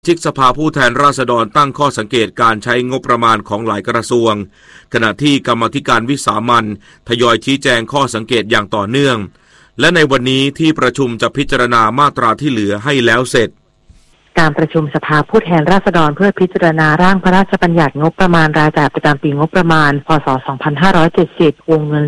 ชิกสภาผู้แทนราษฎรตั้งข้อสังเกตการใช้งบประมาณของหลายกระทรวงขณะที่กรรมาธิการวิสามัญทยอยชี้แจงข้อสังเกตอย่างต่อเนื่องและในวันนี้ที่ประชุมจะพิจารณามาตราที่เหลือให้แล้วเสร็จการประชุมสภาผู้แทนราษฎรเพื่อพิจารณาร่างพระราชบัญญัติงบประมาณรายจ่ายประจำปีงบประมาณพ.ศ. 2570วงเงิน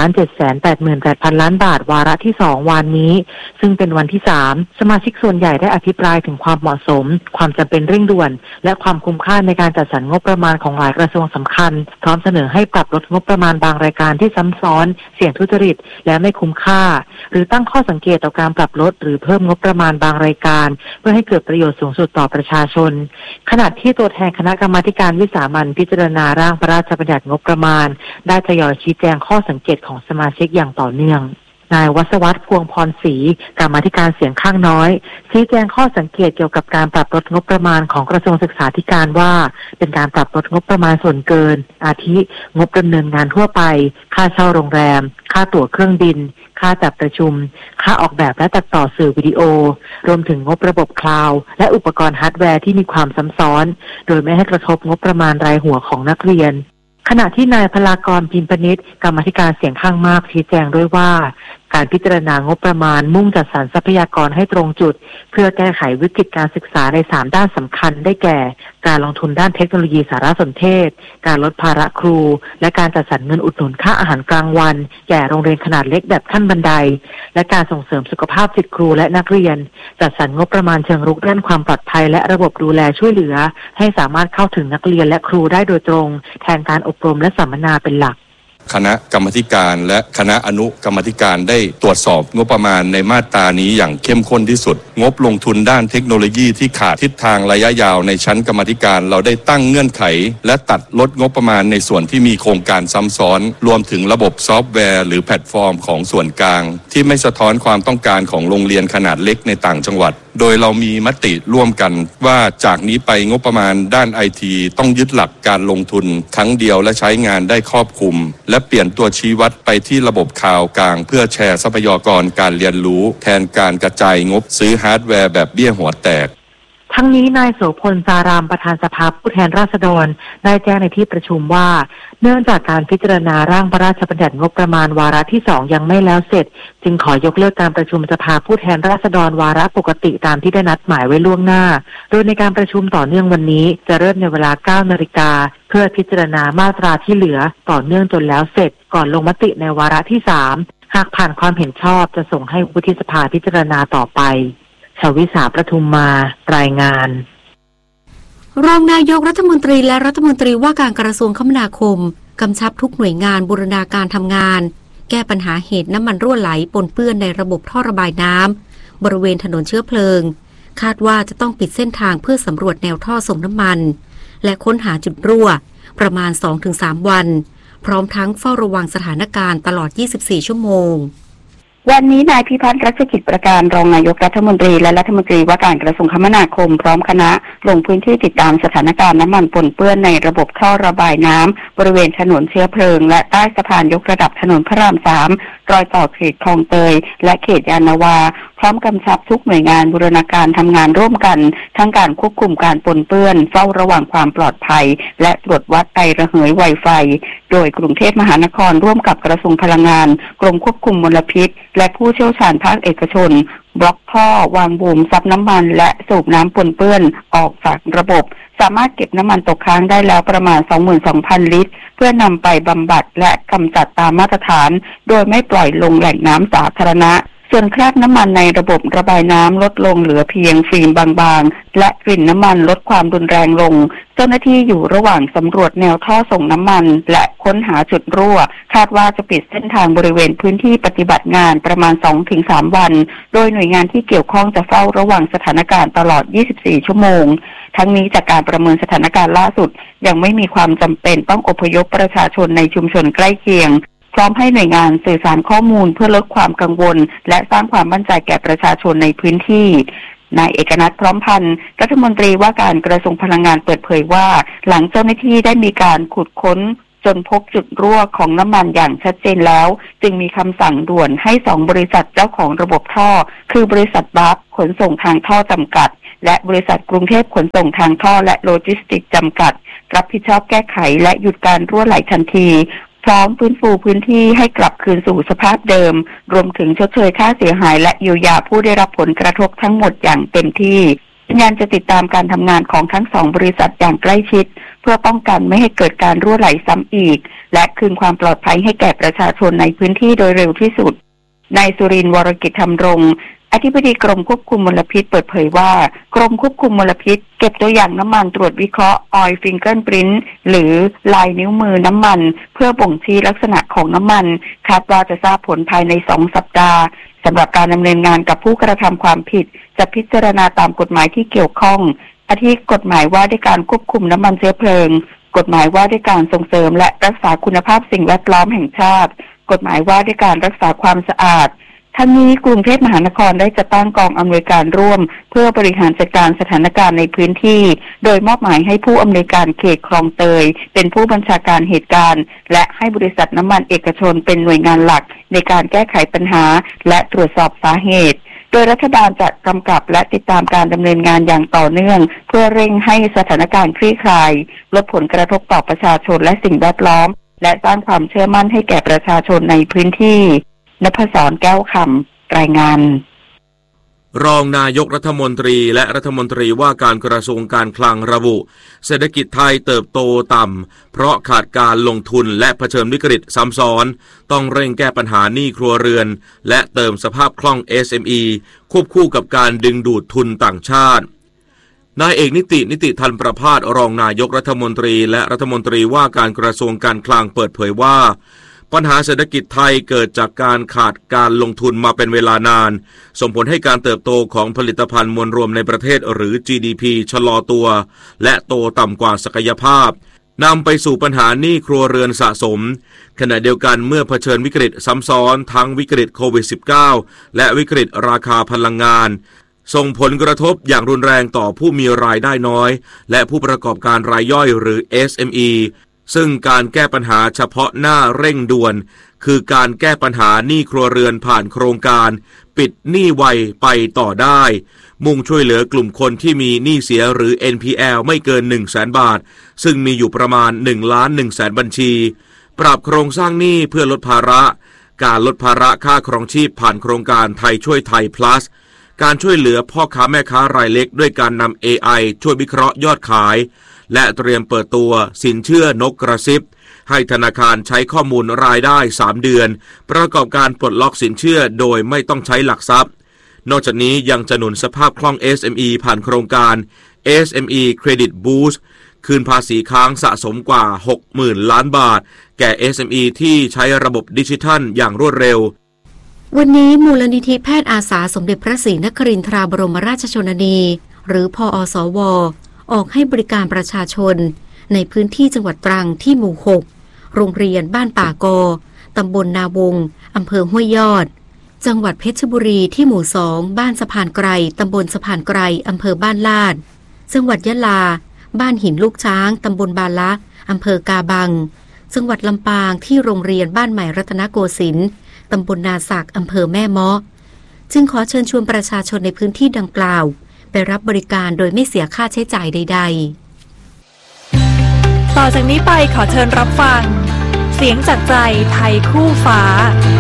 3,788,000 ล้านบาทวาระที่2วันนี้ซึ่งเป็นวันที่3สมาชิกส่วนใหญ่ได้อภิปรายถึงความเหมาะสมความจำเป็นเร่งด่วนและความคุ้มค่าในการจัดสรรงบประมาณของหลายกระทรวงสำคัญพร้อมเสนอให้ปรับลดงบประมาณบางรายการที่ซ้ำซ้อนเสี่ยงทุจริตและไม่คุ้มค่าหรือตั้งข้อสังเกตต่อการปรับลดหรือเพิ่มงบประมาณบางรายการเพื่อให้เกิดประโยชน์สูงสุดต่อประชาชนขณะที่ตัวแทนคณะกรรมาการวิสามัญพิจารณาร่างพระราชบัญญัติงบประมาณได้ทยอยชี้แจงข้อสังเกตของสมาชิกอย่างต่อเนื่องนายวัศวัฒน์พวงพรศรีกรรมาธิการเสียงข้างน้อยชี้แจงข้อสังเกตเกี่ยวกับการปรับลดงบประมาณของกระทรวงศึกษาธิการว่าเป็นการปรับลดงบประมาณส่วนเกินอาทิงบดำเนินงานทั่วไปค่าเช่าโรงแรมค่าตั๋วเครื่องบินค่าจัดประชุมค่าออกแบบและตัดต่อสื่อวิดีโอรวมถึงงบระบบคลาวด์และอุปกรณ์ฮาร์ดแวร์ที่มีความซ้ำซ้อนโดยไม่ให้กระทบงบประมาณรายหัวของนักเรียนขณะที่นายพลากร พิมพนิชกรรมาธิการเสียงข้างมากชี้แจงด้วยว่าการพิจารณางบประมาณมุ่งจัดสรรทรัพยากรให้ตรงจุดเพื่อแก้ไขวิกฤตการศึกษาใน3ด้านสำคัญได้แก่การลงทุนด้านเทคโนโลยีสารสนเทศการลดภาระครูและการจัดสรรเงินอุดหนุนค่าอาหารกลางวันแก่โรงเรียนขนาดเล็กแบบขั้นบันไดและการส่งเสริมสุขภาพจิตครูและนักเรียนจัดสรรงบประมาณเชิงรุกด้านความปลอดภัยและระบบดูแลช่วยเหลือให้สามารถเข้าถึงนักเรียนและครูได้โดยตรงแทนการอบรมและสัมมนาเป็นหลักคณะกรรมาธิการและคณะอนุกรรมาธิการได้ตรวจสอบงบประมาณในมาตรานี้อย่างเข้มข้นที่สุดงบลงทุนด้านเทคโนโลยีที่ขาดทิศทางระยะยาวในชั้นกรรมาธิการเราได้ตั้งเงื่อนไขและตัดลดงบประมาณในส่วนที่มีโครงการซ้ำซ้อนรวมถึงระบบซอฟต์แวร์หรือแพลตฟอร์มของส่วนกลางที่ไม่สะท้อนความต้องการของโรงเรียนขนาดเล็กในต่างจังหวัดโดยเรามีมติร่วมกันว่าจากนี้ไปงบประมาณด้าน IT ต้องยึดหลักการลงทุนครั้งเดียวและใช้งานได้ครอบคลุมและเปลี่ยนตัวชี้วัดไปที่ระบบคลาวด์กลางเพื่อแชร์ทรัพยากรการเรียนรู้แทนการกระจายงบซื้อฮาร์ดแวร์แบบเบี้ยหัวแตกทั้งนี้นายโสพล สารามประธานสภาผู้แทนราษฎรได้แจ้งในที่ประชุมว่าเนื่องจากการพิจารณาร่างพระราชบัญญัติงบประมาณวาระที่2ยังไม่แล้วเสร็จจึงขอยกเลิกการประชุมสภาผู้แทนราษฎรวาระปกติตามที่ได้นัดหมายไว้ล่วงหน้าโดยในการประชุมต่อเนื่องวันนี้จะเริ่มในเวลา 9 นาฬิกาเพื่อพิจารณามาตราที่เหลือต่อเนื่องจนแล้วเสร็จก่อนลงมติในวาระที่3หากผ่านความเห็นชอบจะส่งให้วุฒิสภาพิจารณาต่อไปชวิสา ประทุมมารายงานรองนายกรัฐมนตรีและรัฐมนตรีว่าการกระทรวงคมนาคมกำชับทุกหน่วยงานบูรณาการทำงานแก้ปัญหาเหตุน้ำมันรั่วไหลปนเปื้อนในระบบท่อระบายน้ำบริเวณถนนเชื้อเพลิงคาดว่าจะต้องปิดเส้นทางเพื่อสำรวจแนวท่อส่งน้ำมันและค้นหาจุดรั่วประมาณ 2-3 วันพร้อมทั้งเฝ้าระวังสถานการณ์ตลอด 24 ชั่วโมงวันนี้นายพิพัฒน์รัชกิจประการรองนายกรัฐมนตรีและรัฐมนตรีว่าการกระทรวงคมนาคมพร้อมคณะลงพื้นที่ติดตามสถานการณ์น้ำมันปนเปื้อนในระบบท่อระบายน้ำบริเวณถนนเชื้อเพลิงและใต้สะพานยกระดับถนนพระราม3รอยต่อเขตคลองเตยและเขตยานนาวาพร้อมกำชับทุกหน่วยงานบูรณาการทำงานร่วมกันทั้งการควบคุมการปนเปื้อนเฝ้าระวังความปลอดภัยและตรวจวัดไอระเหยไวไฟโดยกรุงเทพมหานครร่วมกับกระทรวงพลังงานกรมควบคุมมลพิษและผู้เชี่ยวชาญภาคเอกชนบล็อกท่อวางบูมซับน้ำมันและสูบน้ำปนเปื้อนออกจากระบบสามารถเก็บน้ำมันตกค้างได้แล้วประมาณ 22,000 ลิตรเพื่อนำไปบำบัดและกำจัดตามมาตรฐานโดยไม่ปล่อยลงแหล่งน้ำสาธารณะส่วนคราบน้ำมันในระบบระบายน้ำลดลงเหลือเพียงฟิล์มบางๆและกลิ่นน้ำมันลดความรุนแรงลงเจ้าหน้าที่อยู่ระหว่างสำรวจแนวท่อส่งน้ำมันและค้นหาจุดรั่วคาดว่าจะปิดเส้นทางบริเวณพื้นที่ปฏิบัติงานประมาณ 2-3 วันโดยหน่วยงานที่เกี่ยวข้องจะเฝ้าระวังสถานการณ์ตลอด 24 ชั่วโมงทั้งนี้จากการประเมินสถานการณ์ล่าสุดยังไม่มีความจำเป็นต้องอพยพประชาชนในชุมชนใกล้เคียงพร้อมให้หน่วยงานสื่อสารข้อมูลเพื่อลดความกังวลและสร้างความมั่นใจแก่ประชาชนในพื้นที่นายเอกนัท พร้อมพันธ์รัฐมนตรีว่าการกระทรวงพลังงานเปิดเผยว่าหลังเจ้าหน้าที่ได้มีการขุดค้นจนพบจุดรั่วของน้ำมันอย่างชัดเจนแล้วจึงมีคำสั่งด่วนให้2บริษัทเจ้าของระบบท่อคือบริษัทบัฟขนส่งทางท่อจำกัดและบริษัทกรุงเทพขนส่งทางท่อและโลจิสติกส์จำกัดรับผิดชอบแก้ไขและหยุดการรั่วไหลทันทีพร้อมฟื้นฟูพื้นที่ให้กลับคืนสู่สภาพเดิมรวมถึงชดเชยค่าเสียหายและเยียวยาผู้ได้รับผลกระทบทั้งหมดอย่างเต็มที่สัญญาณจะติดตามการทำงานของทั้ง2บริษัทอย่างใกล้ชิดเพื่อป้องกันไม่ให้เกิดการรั่วไหลซ้ำอีกและคืนความปลอดภัยให้แก่ประชาชนในพื้นที่โดยเร็วที่สุดนายสุรินทร์วรกิจธรรมรงค์อธิบดีกรมควบคุมมลพิษเปิดเผยว่ากรมควบคุมมลพิษเก็บตัวอย่างน้ำมันตรวจวิเคราะห์ Oil Fingerprint หรือลายนิ้วมือน้ำมันเพื่อบ่งชี้ลักษณะของน้ำมันคาดว่าจะทราบผลภายใน2 สัปดาห์สำหรับการดำเนินงานกับผู้กระทำความผิดจะพิจารณาตามกฎหมายที่เกี่ยวข้องอาทิกฎหมายว่าด้วยการควบคุมน้ำมันเชื้อเพลิงกฎหมายว่าด้วยการส่งเสริมและรักษาคุณภาพสิ่งแวดล้อมแห่งชาติกฎหมายว่าด้วยการรักษาความสะอาดทั้งนี้กรุงเทพมหานครได้จัดตั้งกองอำนวยการร่วมเพื่อบริหารจัดการสถานการณ์ในพื้นที่โดยมอบหมายให้ผู้อำนวยการเขตคลองเตยเป็นผู้บัญชาการเหตุการณ์และให้บริษัทน้ำมันเอกชนเป็นหน่วยงานหลักในการแก้ไขปัญหาและตรวจสอบสาเหตุโดยรัฐบาลจะกำกับและติดตามการดำเนินงานอย่างต่อเนื่องเพื่อเร่งให้สถานการณ์คลี่คลายลดผลกระทบต่อประชาชนและสิ่งแวดล้อมและสร้างความเชื่อมั่นให้แก่ประชาชนในพื้นที่ณภศร แก้วคำรายงานรองนายกรัฐมนตรีและรัฐมนตรีว่าการกระทรวงการคลังระบุเศรษฐกิจไทยเติบโตต่ำเพราะขาดการลงทุนและเผชิญวิกฤตซ้ำซ้อนต้องเร่งแก้ปัญหาหนี้ครัวเรือนและเติมสภาพคล่อง SME ควบคู่กับการดึงดูดทุนต่างชาตินายเอกนิติธันประภาสรองนายกรัฐมนตรีและรัฐมนตรีว่าการกระทรวงการคลังเปิดเผยว่าปัญหาเศรษฐกิจไทยเกิดจากการขาดการลงทุนมาเป็นเวลานานส่งผลให้การเติบโตของผลิตภัณฑ์มวลรวมในประเทศหรือ GDP ชะลอตัวและโตต่ำกว่าศักยภาพนำไปสู่ปัญหาหนี้ครัวเรือนสะสมขณะเดียวกันเมื่อเผชิญวิกฤตซ้ำซ้อนทั้งวิกฤตโควิด -19 และวิกฤตราคาพลังงานส่งผลกระทบอย่างรุนแรงต่อผู้มีรายได้น้อยและผู้ประกอบการรายย่อยหรือ SMEซึ่งการแก้ปัญหาเฉพาะหน้าเร่งด่วนคือการแก้ปัญหาหนี้ครัวเรือนผ่านโครงการปิดหนี้ไวไปต่อได้มุ่งช่วยเหลือกลุ่มคนที่มีหนี้เสียหรือ NPL ไม่เกิน 100,000 บาทซึ่งมีอยู่ประมาณ 1,100,000 บัญชีปรับโครงสร้างหนี้เพื่อลดภาระการลดภาระค่าครองชีพผ่านโครงการไทยช่วยไทย plus การช่วยเหลือพ่อค้าแม่ค้ารายเล็กด้วยการนำ AI ช่วยวิเคราะห์ยอดขายและเตรียมเปิดตัวสินเชื่อนกกระซิบให้ธนาคารใช้ข้อมูลรายได้3 เดือนประกอบการปลดล็อกสินเชื่อโดยไม่ต้องใช้หลักทรัพย์นอกจากนี้ยังจะหนุนสภาพคล่อง SME ผ่านโครงการ SME Credit Boost คืนภาษีค้างสะสมกว่า 60,000 ล้านบาทแก่ SME ที่ใช้ระบบดิจิทัลอย่างรวดเร็ววันนี้มูลนิธิแพทย์อาสาสมเด็จพระศรีนครินทราบรมราชชนนีหรือพอสวออกให้บริการประชาชนในพื้นที่จังหวัดตรังที่หมู่ 6 โรงเรียนบ้านป่ากอตำบลนาวงอำเภอห้วยยอดจังหวัดเพชรบุรีที่หมู่ 2 บ้านสะพานไกรตำบลสะพานไกรอำเภอบ้านลาดจังหวัดยะลาบ้านหินลูกช้างตำบลบาละอำเภอกาบังจังหวัดลำปางที่โรงเรียนบ้านใหม่รัตนโกสินทร์ตำบลนาสักอำเภอแม่เมาะจึงขอเชิญชวนประชาชนในพื้นที่ดังกล่าวไปรับบริการโดยไม่เสียค่าใช้จ่ายใดๆต่อจากนี้ไปขอเชิญรับฟังเสียงจากใจไทยคู่ฟ้า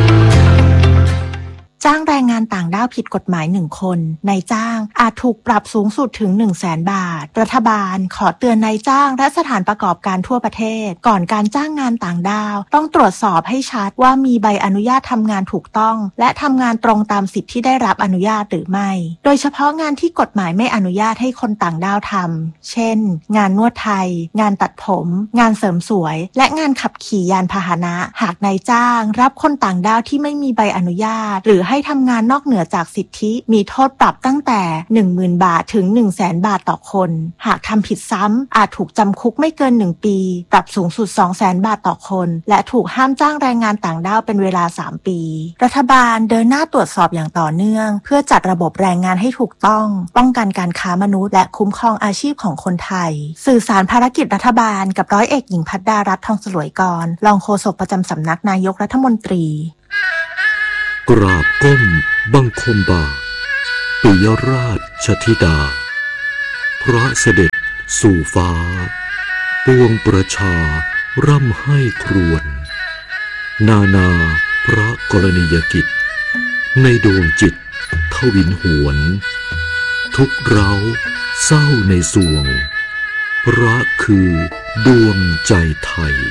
จ้างแรงงานต่างด้าวผิดกฎหมาย1 คนนายจ้างอาจถูกปรับสูงสุดถึง 100,000 บาทรัฐบาลขอเตือนนายจ้างและสถานประกอบการทั่วประเทศก่อนการจ้างงานต่างด้าวต้องตรวจสอบให้ชัดว่ามีใบอนุญาตทำงานถูกต้องและทำงานตรงตามสิทธิที่ได้รับอนุญาตหรือไม่โดยเฉพาะงานที่กฎหมายไม่อนุญาตให้คนต่างด้าวทำเช่นงานนวดไทยงานตัดผมงานเสริมสวยและงานขับขี่ยานพาหนะหากนายจ้างรับคนต่างด้าวที่ไม่มีใบอนุญาตหรือให้ทำงานนอกเหนือจากสิทธิมีโทษปรับตั้งแต่ 10,000 บาทถึง 100,000 บาทต่อคนหากทำผิดซ้ำอาจถูกจำคุกไม่เกิน1 ปีปรับสูงสุด 200,000 บาทต่อคนและถูกห้ามจ้างแรงงานต่างด้าวเป็นเวลา3 ปีรัฐบาลเดินหน้าตรวจสอบอย่างต่อเนื่องเพื่อจัดระบบแรงงานให้ถูกต้องป้องกันการค้ามนุษย์และคุ้มครองอาชีพของคนไทยสื่อสารภารกิจรัฐบาลกับร้อยเอกหญิงภัทรดารัตน์ทองสลวยกรรองโฆษกประจำสำนักนายกรัฐมนตรีกราบก้มบังคมบาทปิยราชธิดาพระเสด็จสู่ฟ้าปวงประชาร่ำให้ครวญนาพระกรณียกิจในดวงจิตทวินหวนทุกเร้าเศร้าในสวงพระคือดวงใจไทย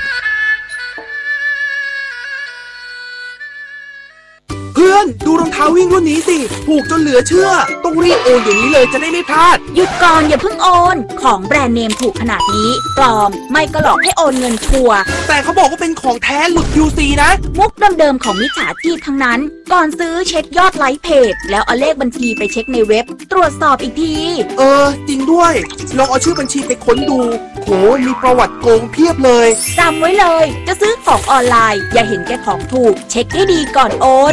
เพื่อนดูรองเท้าวิ่งรุ่นนี้สิถูกจนเหลือเชื่อต้องรีบโอนอย่างนี้เลยจะได้ไม่พลาดหยุดก่อนอย่าเพิ่งโอนของแบรนด์เนมถูกขนาดนี้ปลอมไม่ก็หลอกให้โอนเงินชัวร์แต่เขาบอกว่าเป็นของแท้หลุด QC นะมุกเดิมๆของมิจฉาชีพทั้งนั้นก่อนซื้อเช็คยอดไลค์เพจแล้วเอาเลขบัญชีไปเช็คในเว็บตรวจสอบอีกทีจริงด้วยลองเอาชื่อบัญชีไปค้นดูโหมีประวัติโกงเพียบเลยจำไว้เลยจะซื้อของออนไลน์อย่าเห็นแก่ของถูกเช็คให้ดีก่อนโอน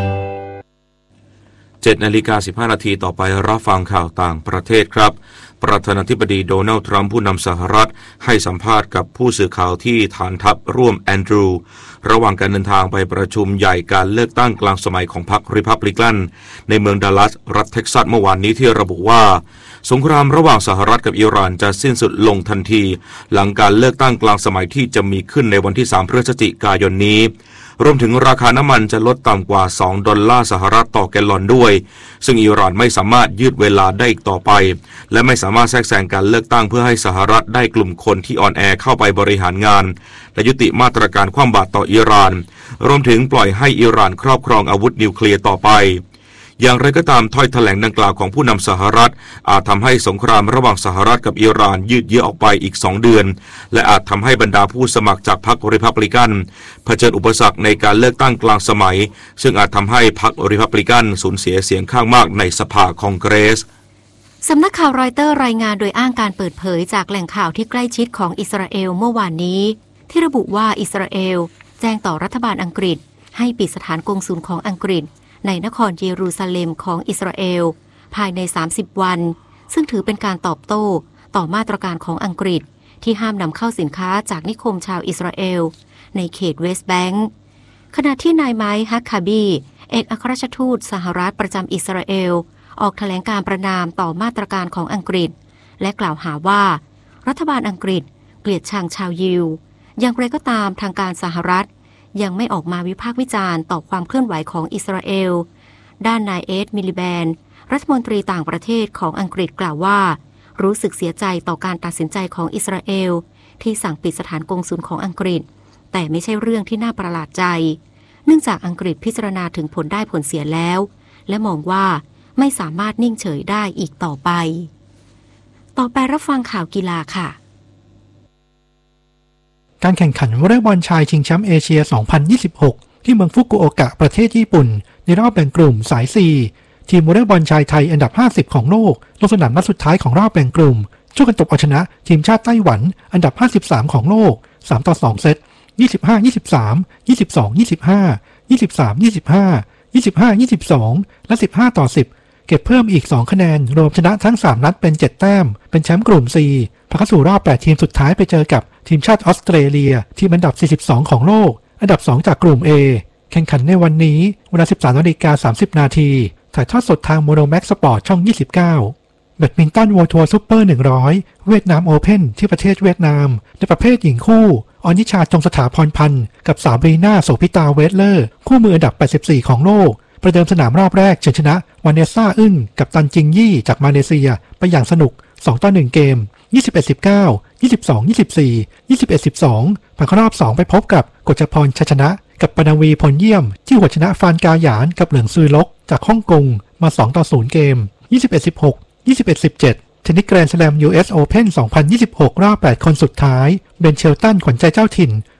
7:15 นาทีต่อไปรับฟังข่าวต่างประเทศครับประธานาธิบดีโดนัลด์ทรัมป์ผู้นำสหรัฐให้สัมภาษณ์กับผู้สื่อข่าวที่ฐานทัพร่วมแอนดรูว์ระหว่างการเดินทางไปประชุมใหญ่การเลือกตั้งกลางสมัยของพรรครีพับลิกันในเมืองดัลลัสรัฐเท็กซัสเมื่อวานนี้ที่ระบุว่าสงครามระหว่างสหรัฐกับอิหร่านจะสิ้นสุดลงทันทีหลังการเลือกตั้งกลางสมัยที่จะมีขึ้นในวันที่3 พฤศจิกายนนี้รวมถึงราคาน้ำมันจะลดต่ำกว่า$2สหรัฐต่อแกลลอนด้วยซึ่งอิหร่านไม่สามารถยืดเวลาได้อีกต่อไปและไม่สามารถแทรกแซงการเลือกตั้งเพื่อให้สหรัฐได้กลุ่มคนที่อ่อนแอเข้าไปบริหารงานและยุติมาตรการคว่ำบาตรต่ออิหร่านรวมถึงปล่อยให้อิหร่านครอบครองอาวุธนิวเคลียร์ต่อไปอย่างไรก็ตามถ้อยแถลงดังกล่าวของผู้นำสหรัฐอาจทำให้สงครามระหว่างสหรัฐกับอิหร่านยืดเยื้อออกไปอีก2 เดือนและอาจทำให้บรรดาผู้สมัครจากพรรครีพับลิกันเผชิญอุปสรรคในการเลือกตั้งกลางสมัยซึ่งอาจทำให้พรรครีพับลิกันสูญเสียเสียงข้างมากในสภาคองเกรสสำนักข่าวรอยเตอร์รายงานโดยอ้างการเปิดเผยจากแหล่งข่าวที่ใกล้ชิดของอิสราเอลเมื่อวานนี้ที่ระบุว่าอิสราเอลแจ้งต่อรัฐบาลอังกฤษให้ปิดสถานกงสุลของอังกฤษในนครเยรูซาเล็มของอิสราเอลภายใน30 วันซึ่งถือเป็นการตอบโต้ต่อมาตรการของอังกฤษที่ห้ามนำเข้าสินค้าจากนิคมชาวอิสราเอลในเขตเวสต์แบงก์ขณะที่นายไมค์ฮักคาบีเอกอัครราชทูตสหรัฐประจำอิสราเอลออกแถลงการประณามต่อมาตรการของอังกฤษและกล่าวหาว่ารัฐบาลอังกฤษเกลียดชังชาวยิวอย่างไรก็ตามทางการสหรัฐยังไม่ออกมาวิพากษ์วิจารณ์ต่อความเคลื่อนไหวของอิสราเอลด้านนายเอ็ดมิลิแบนรัฐมนตรีต่างประเทศของอังกฤษกล่าวว่ารู้สึกเสียใจต่อการตัดสินใจของอิสราเอลที่สั่งปิดสถานกงสุลของอังกฤษแต่ไม่ใช่เรื่องที่น่าประหลาดใจเนื่องจากอังกฤษพิจารณาถึงผลได้ผลเสียแล้วและมองว่าไม่สามารถนิ่งเฉยได้อีกต่อไปรับฟังข่าวกีฬาค่ะการแข่งขันวอลเลย์บอลชายชิงแชมป์เอเชีย 2026 ที่เมืองฟุกุโอกะประเทศญี่ปุ่นในรอบแบ่งกลุ่มสาย 4 ทีมวอลเลย์บอลชายไทยอันดับ 50 ของโลกลงสนามนัดสุดท้ายของรอบแบ่งกลุ่มช่วยกันตบเอาชนะทีมชาติไต้หวันอันดับ 53 ของโลก 3-2 เซต 25-23 22-25 23-25 25-22 และ 15-10 เก็บเพิ่มอีก 2 คะแนนรวมชนะทั้ง 3 นัดเป็น 7 แต้มเป็นแชมป์กลุ่ม 4 ผ่านเข้าสู่รอบ 8 ทีมสุดท้ายไปเจอกับทีมชาติออสเตรเลียทีมอันดับ 42 ของโลกอันดับ 2 จากกลุ่ม A แข่งขันในวันนี้เวลา 13:30 น.ถ่ายทอดสดทางโมโนแม็กซ์สปอร์ตช่อง 29 แบดมินตัน World Tour Super 100 เวียดนามโอเพ่นที่ประเทศเวียดนามในประเภทหญิงคู่อนิชาจงสถาพรพันธ์กับสาวบรีน่าโสภิตาเวสเลอร์คู่มืออันดับ 84 ของโลกประเดิมสนามรอบแรกเฉินชนะวาเนซ่าอึ้งกับตันจิงยี่จากมาเลเซียไปอย่างสนุก 2-1 เกม 21-19 22-24 21-12 ผ่านเข้ารอบ 2 ไปพบกับกฤษพรชัยชนะกับปนวีพลเยี่ยมที่หัวชนะฟานกาหยานกับเหลืองซือลกจากฮ่องกงมา 2-0 เกม 21-16 21-17 เทนนิสแกรนด์สแลม US Open 2026 รอบ 8 คนสุดท้ายเบนเชลตันขวัญใจเจ้าถิ่น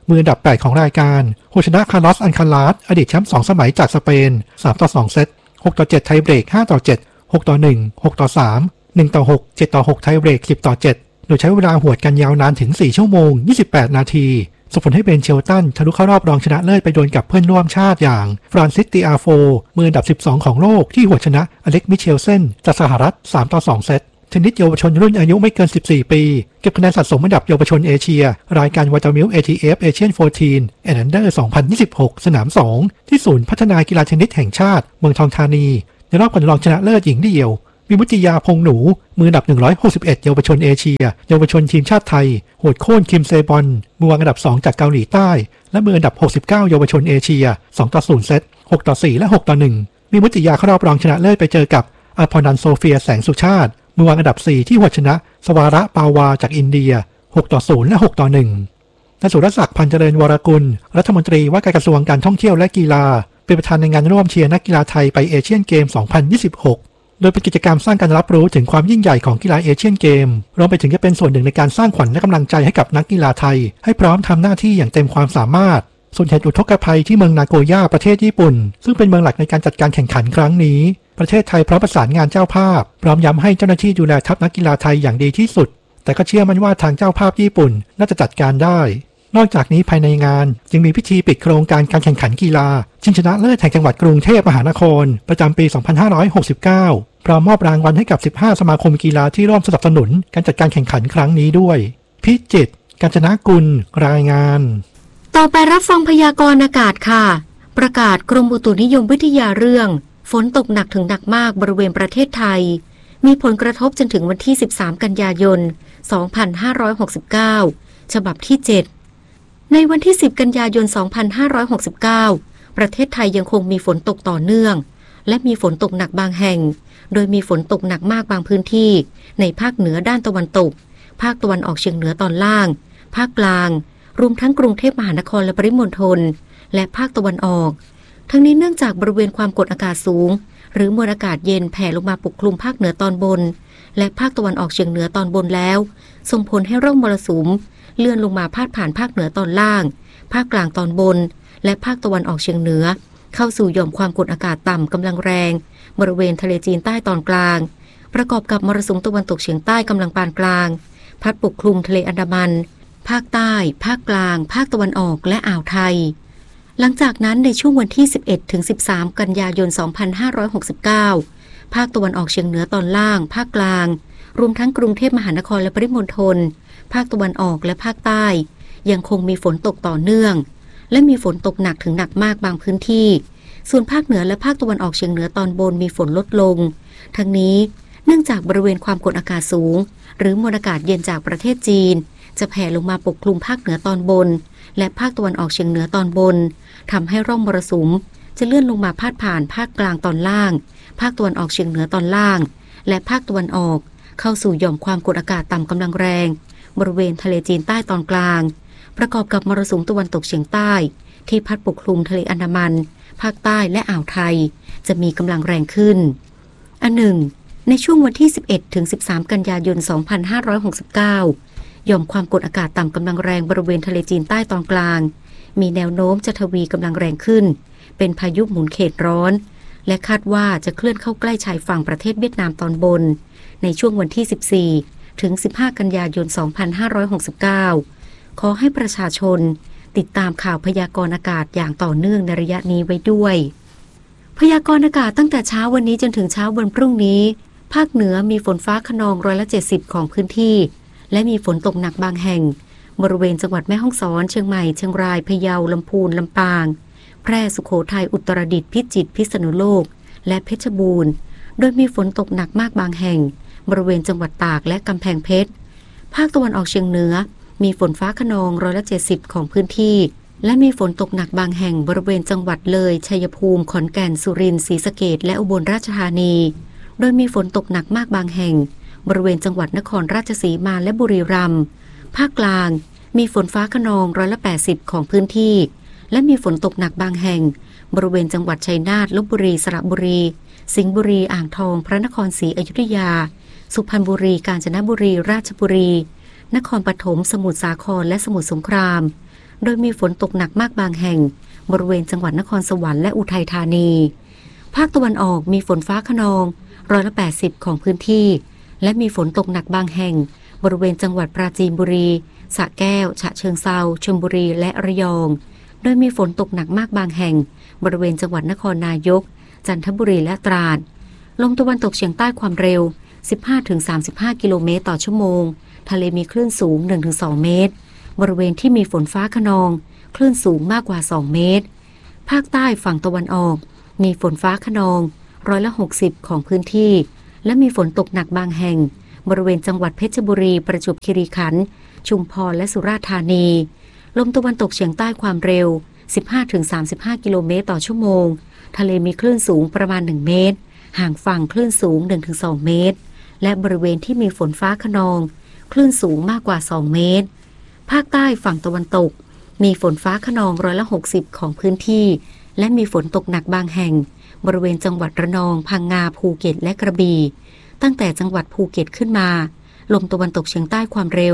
มืออันดับ8ของรายการโฮชนะคาร์ลอสอันคาลาสอดีตแชมป์2สมัยจากสเปน3-2เซต6-7ไทยเบรก5-7 6-1 6-3 1-6 7-6ไทยเบรก10-7โดยใช้เวลาหวดกันยาวนานถึง4ชั่วโมง28นาทีส่งผลให้เบนเชลตันทะลุเข้ารอบรองชนะเลิศไปดวลกับเพื่อนร่วมชาติอย่างฟรานซิสติอาโฟมืออันดับ12ของโลกที่หวดชนะอเล็กมิเชลเซนจากสหรัฐ3-2เซตเทนนิสเยาวชนรุ่นอายุไม่เกิน14ปีเก็บคะแนนสะสมอันดับเยาวชนเอเชียรายการวอเตอร์มิล ATF Asian 14 and Under 2026 สนาม2ที่ศูนย์พัฒนากีฬาเทนนิสแห่งชาติเมืองทองธานีในรอบก่อนรองชนะเลิศหญิงเดี่ยววิมุตติยาพงหนูมืออันดับ161เยาวชนเอเชียเยาวชนทีมชาติไทยโหดโค่นคิมเซบอนมือวางอันดับ2จากเกาหลีใต้และมืออันดับ69เยาวชนเอเชีย2-0เซต6-4และ6-1วิมุตติยาเข้ารอบรองชนะเลิศไปเจอกับอภนันท์โซเฟียแสงสุชาติมือวางอันดับ4ที่หวดชนะสวาระปาวาจากอินเดีย6-0และ6-1นายสุรศักดิ์พันเจริญวรกุลรัฐมนตรีว่าการกระทรวงการท่องเที่ยวและกีฬาเป็นประธานในงานร่วมเชียร์นักกีฬาไทยไปเอเชียนเกม 2026 โดยเป็นกิจกรรมสร้างการรับรู้ถึงความยิ่งใหญ่ของกีฬาเอเชียนเกมรวมไปถึงจะเป็นส่วนหนึ่งในการสร้างขวัญและกำลังใจให้กับนักกีฬาไทยให้พร้อมทำหน้าที่อย่างเต็มความสามารถส่วนเหตุอุทกภัยที่เมืองนาโกย่าประเทศญี่ปุ่นซึ่งเป็นเมืองหลักในการจัดการแข่งขันครั้งนี้ประเทศไทยพร้อมประสานงานเจ้าภาพพร้อมย้ำให้เจ้าหน้าที่ดูแลทัพนักกีฬาไทยอย่างดีที่สุดแต่ก็เชื่อมั่นว่าทางเจ้าภาพญี่ปุ่นน่าจะจัดการได้นอกจากนี้ภายในงานยังมีพิธีปิดโครงการการแข่งขันกีฬาชิงชนะเลิศแห่งจังหวัดกรุงเทพมหานครประจำปี 2569 พร้อมมอบรางวัลให้กับ15สมาคมกีฬาที่ร่วมสนับสนุนการจัดการแข่งขันครั้งนี้ด้วยพิจิตร กาญจนกุลรายงานต่อไปรับฟังพยากรณ์อากาศค่ะประกาศกรมอุตุนิยมวิทยาเรื่องฝนตกหนักถึงหนักมากบริเวณประเทศไทยมีผลกระทบจนถึงวันที่13กันยายน2569ฉบับที่7ในวันที่10กันยายน2569ประเทศไทยยังคงมีฝนตกต่อเนื่องและมีฝนตกหนักบางแห่งโดยมีฝนตกหนักมากบางพื้นที่ในภาคเหนือด้านตะวันตกภาคตะวันออกเฉียงเหนือตอนล่างภาคกลางรวมทั้งกรุงเทพมหานครและปริมณฑลและภาคตะวันออกทั้งนี้เนื่องจากบริเวณความกดอากาศสูงหรือมวลอากาศเย็นแผ่ลงมาปกคลุมภาคเหนือตอนบนและภาคตะวันออกเฉียงเหนือตอนบนแล้วส่งผลให้ร่องมรสุมเลื่อนลงมาพาดผ่านภาคเหนือตอนล่างภาคกลางตอนบนและภาคตะวันออกเฉียงเหนือเข้าสู่หย่อมความกดอากาศต่ำกำลังแรงบริเวณทะเลจีนใต้ตอนกลางประกอบกับมรสุมตะวันตกเฉียงใต้กำลังปานกลางพัดปกคลุมทะเลอันดามันภาคใต้ภาคกลางภาคตะวันออกและอ่าวไทยหลังจากนั้นในช่วงวันที่11ถึง13กันยายน2569ภาคตะวันออกเฉียงเหนือตอนล่างภาคกลางรวมทั้งกรุงเทพมหานครและปริมณฑลภาคตะวันออกและภาคใต้ยังคงมีฝนตกต่อเนื่องและมีฝนตกหนักถึงหนักมากบางพื้นที่ส่วนภาคเหนือและภาคตะวันออกเฉียงเหนือตอนบนมีฝนลดลงทั้งนี้เนื่องจากบริเวณความกดอากาศสูงหรือมวลอากาศเย็นจากประเทศจีนจะแผ่ลงมาปกคลุมภาคเหนือตอนบนและภาคตะวันออกเฉียงเหนือตอนบนทำให้ร่องมรสุมจะเลื่อนลงมาพาดผ่านภาคกลางตอนล่างภาคตะวันออกเฉียงเหนือตอนล่างและภาคตะวันออกเข้าสู่หย่อมความกดอากาศต่ำกำลังแรงบริเวณทะเลจีนใต้ตอนกลางประกอบกับมรสุมตะวันตกเฉียงใต้ที่พัดปกคลุมทะเลอันดามันภาคใต้และอ่าวไทยจะมีกำลังแรงขึ้นอันหนึ่งในช่วงวันที่11ถึง13กันยายน2569หย่อมความกดอากาศต่ำกำลังแรงบริเวณทะเลจีนใต้ตอนกลางมีแนวโน้มจะทวีกำลังแรงขึ้นเป็นพายุหมุนเขตร้อนและคาดว่าจะเคลื่อนเข้าใกล้ชายฝั่งประเทศเวียดนามตอนบนในช่วงวันที่14ถึง15กันยายน2569ขอให้ประชาชนติดตามข่าวพยากรณ์อากาศอย่างต่อเนื่องในระยะนี้ไว้ด้วยพยากรณ์อากาศตั้งแต่เช้าวันนี้จนถึงเช้าวันพรุ่งนี้ภาคเหนือมีฝนฟ้าคะนอง70%ของพื้นที่และมีฝนตกหนักบางแห่งบริเวณจังหวัดแม่ฮ่องสอนเชียงใหม่เชียงรายพะเยาลำพูนลำปางแพร่สุโขทัยอุตรดิตถ์พิจิตรพิษณุโลกและเพชรบูรณ์โดยมีฝนตกหนักมากบางแห่งบริเวณจังหวัดตากและกำแพงเพชรภาคตะวันออกเฉียงเหนือมีฝนฟ้าคะนอง70%ของพื้นที่และมีฝนตกหนักบางแห่งบริเวณจังหวัดเลยชัยภูมิขอนแก่นสุรินทร์ศรีสะเกษและอุบลราชธานีโดยมีฝนตกหนักมากบางแห่งบริเวณจังหวัดนครราชสีมาและบุรีรัมย์ภาคกลางมีฝนฟ้าคะนอง80%ของพื้นที่และมีฝนตกหนักบางแห่งบริเวณจังหวัดชัยนาทลพบุรีสระบุรีสิงห์บุรีอ่างทองพระนครศรีอยุธยาสุพรรณบุรีกาญจนบุรีราชบุรีนครปฐมสมุทรสาครและสมุทรสงครามโดยมีฝนตกหนักมากบางแห่งบริเวณจังหวัดนครสวรรค์และอุทัยธานีภาคตะวันออกมีฝนฟ้าคะนอง180ของพื้นที่และมีฝนตกหนักบางแห่งบริเวณจังหวัดปราจีนบุรีสระแก้วฉะเชิงเทราชลบุรีและระยองโดยมีฝนตกหนักมากบางแห่งบริเวณจังหวัดนครนายกจันทบุรีและตราดลมตะวันตกเฉียงใต้ความเร็ว 15-35 กิโลเมตรต่อชั่วโมงทะเลมีคลื่นสูง 1-2 เมตรบริเวณที่มีฝนฟ้าคะนองคลื่นสูงมากกว่า2เมตรภาคใต้ฝั่งตะวันออกมีฝนฟ้าคะนอง60%ของพื้นที่และมีฝนตกหนักบางแห่งบริเวณจังหวัดเพชรบุรีประจวบคีรีขันธ์ชุมพรและสุราษฎร์ธานีลมตะวันตกเฉียงใต้ความเร็ว 15-35 กิโลเมตรต่อชั่วโมงทะเลมีคลื่นสูงประมาณ1เมตรห่างฝั่งคลื่นสูง 1-2 เมตรและบริเวณที่มีฝนฟ้าคะนองคลื่นสูงมากกว่า2เมตรภาคใต้ฝั่งตะวันตกมีฝนฟ้าคะนอง60%ของพื้นที่และมีฝนตกหนักบางแห่งบริเวณจังหวัดระนองพังงาภูเก็ตและกระบี่ตั้งแต่จังหวัดภูเก็ตขึ้นมาลมตะวันตกเฉียงใต้ความเร็ว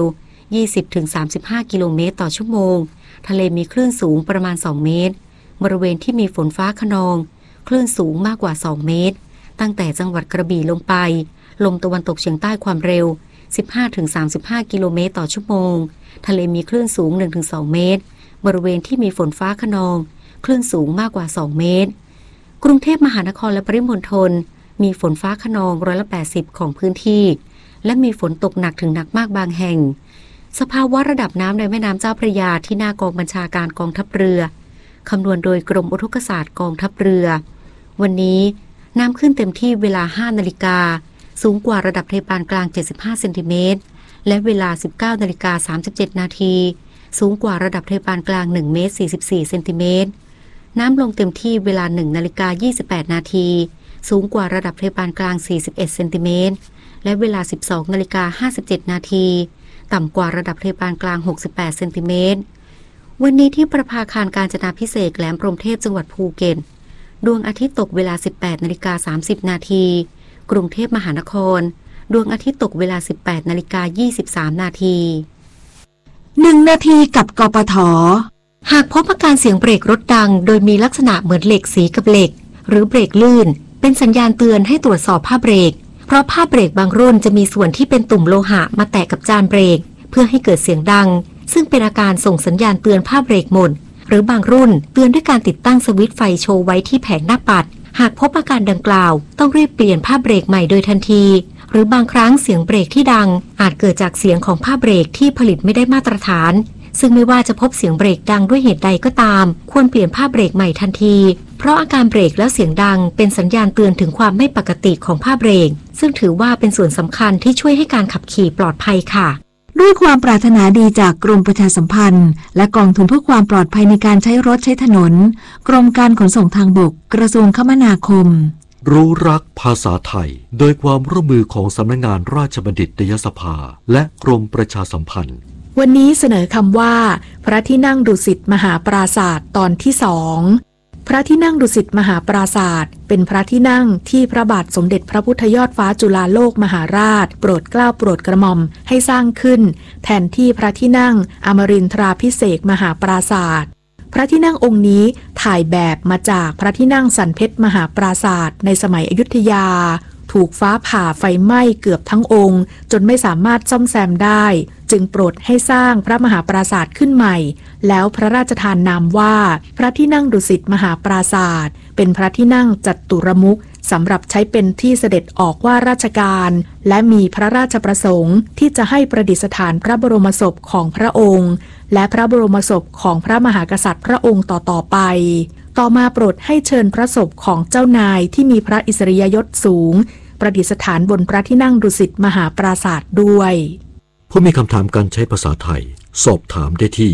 20-35 กิโลเมตรต่อชั่วโมงทะเลมีคลื่นสูงประมาณ2เมตรบริเวณที่มีฝนฟ้าคะนองคลื่นสูงมากกว่า2เมตรตั้งแต่จังหวัดกระบี่ลงไปลมตะวันตกเฉียงใต้ความเร็ว 15-35 กิโลเมตรต่อชั่วโมงทะเลมีคลื่นสูง 1-2 เมตรบริเวณที่มีฝนฟ้าคะนองคลื่นสูงมากกว่า2เมตรกรุงเทพมหานครและปริมณฑลมีฝนฟ้าคะนอง180ของพื้นที่และมีฝนตกหนักถึงหนักมากบางแห่งสภาวะระดับน้ำในแม่น้ำเจ้าพระยาที่หน้ากองบัญชาการกองทัพเรือคำนวณโดยกรมอุทกศาสตร์กองทัพเรือวันนี้น้ำขึ้นเต็มที่เวลา 5 นาฬิกาสูงกว่าระดับทะเลปานกลาง75เซนติเมตรและเวลา 19:37 นาทีสูงกว่าระดับทะเลปานกลาง1เมตร44เซนติเมตรน้ำลงเต็มที่เวลา 1:28 นาทีสูงกว่าระดับทะเลปานกลาง41เซนติเมตรและเวลา 12:57 นาทีต่ำกว่าระดับทะเลปานกลาง68เซนติเมตรวันนี้ที่ประภาคารกาญจนาภิเษกแหลมพรหมเทพจังหวัดภูเก็ตดวงอาทิตย์ตกเวลา 18:30 นาทีกรุงเทพมหานครดวงอาทิตย์ตกเวลา 18:23 นาที1นาทีกับกปท.หากพบอาการเสียงเบรกรถดังโดยมีลักษณะเหมือนเหล็กสีกับเหล็กหรือเบรกลื่นเป็นสัญญาณเตือนให้ตรวจสอบผ้าเบรกเพราะผ้าเบรกบางรุ่นจะมีส่วนที่เป็นตุ่มโลหะมาแตะกับจานเบรกเพื่อให้เกิดเสียงดังซึ่งเป็นอาการส่งสัญญาณเตือนผ้าเบรกหมดหรือบางรุ่นเตือนด้วยการติดตั้งสวิตช์ไฟโชว์ไว้ที่แผงหน้าปัดหากพบอาการดังกล่าวต้องรีบเปลี่ยนผ้าเบรกใหม่โดยทันทีหรือบางครั้งเสียงเบรกที่ดังอาจเกิดจากเสียงของผ้าเบรกที่ผลิตไม่ได้มาตรฐานซึ่งไม่ว่าจะพบเสียงเบรกดังด้วยเหตุใดก็ตามควรเปลี่ยนผ้าเบรกใหม่ทันทีเพราะอาการเบรกแล้วเสียงดังเป็นสัญญาณเตือนถึงความไม่ปกติของผ้าเบรกซึ่งถือว่าเป็นส่วนสำคัญที่ช่วยให้การขับขี่ปลอดภัยค่ะด้วยความปรารถนาดีจากกรมประชาสัมพันธ์และกองทุนเพื่อความปลอดภัยในการใช้รถใช้ถนนกรมการขนส่งทางบกกระทรวงคมนาคมรู้รักภาษาไทยโดยความร่วมมือของสำนักงานราชบัณฑิตยสภาและกรมประชาสัมพันธ์วันนี้เสนอคำว่าพระที่นั่งดุสิตมหาปราสาทตอนที่2พระที่นั่งดุสิตมหาปราสาทเป็นพระที่นั่งที่พระบาทสมเด็จพระพุทธยอดฟ้าจุฬาโลกมหาราชโปรดเกล้าโปรดกระหม่อมให้สร้างขึ้นแทนที่พระที่นั่งอมรินทราภิเษกมหาปราสาทพระที่นั่งองค์นี้ถ่ายแบบมาจากพระที่นั่งสันเพชรมหาปราสาทในสมัยอยุธยาถูกฟ้าผ่าไฟไหม้เกือบทั้งองค์จนไม่สามารถซ่อมแซมได้จึงโปรดให้สร้างพระมหาปราสาทขึ้นใหม่แล้วพระราชทานนามว่าพระที่นั่งดุสิตมหาปราสาทเป็นพระที่นั่งจัตุรมุขสำหรับใช้เป็นที่เสด็จออกว่าราชการและมีพระราชประสงค์ที่จะให้ประดิษฐานพระบรมศพของพระองค์และพระบรมศพของพระมหากษัตริย์พระองค์ต่อไปต่อมาโปรดให้เชิญพระศพของเจ้านายที่มีพระอิสริยยศสูงประดิษฐานบนพระที่นั่งดุสิตมหาปราสาทด้วยผู้มีคำถามการใช้ภาษาไทยสอบถามได้ที่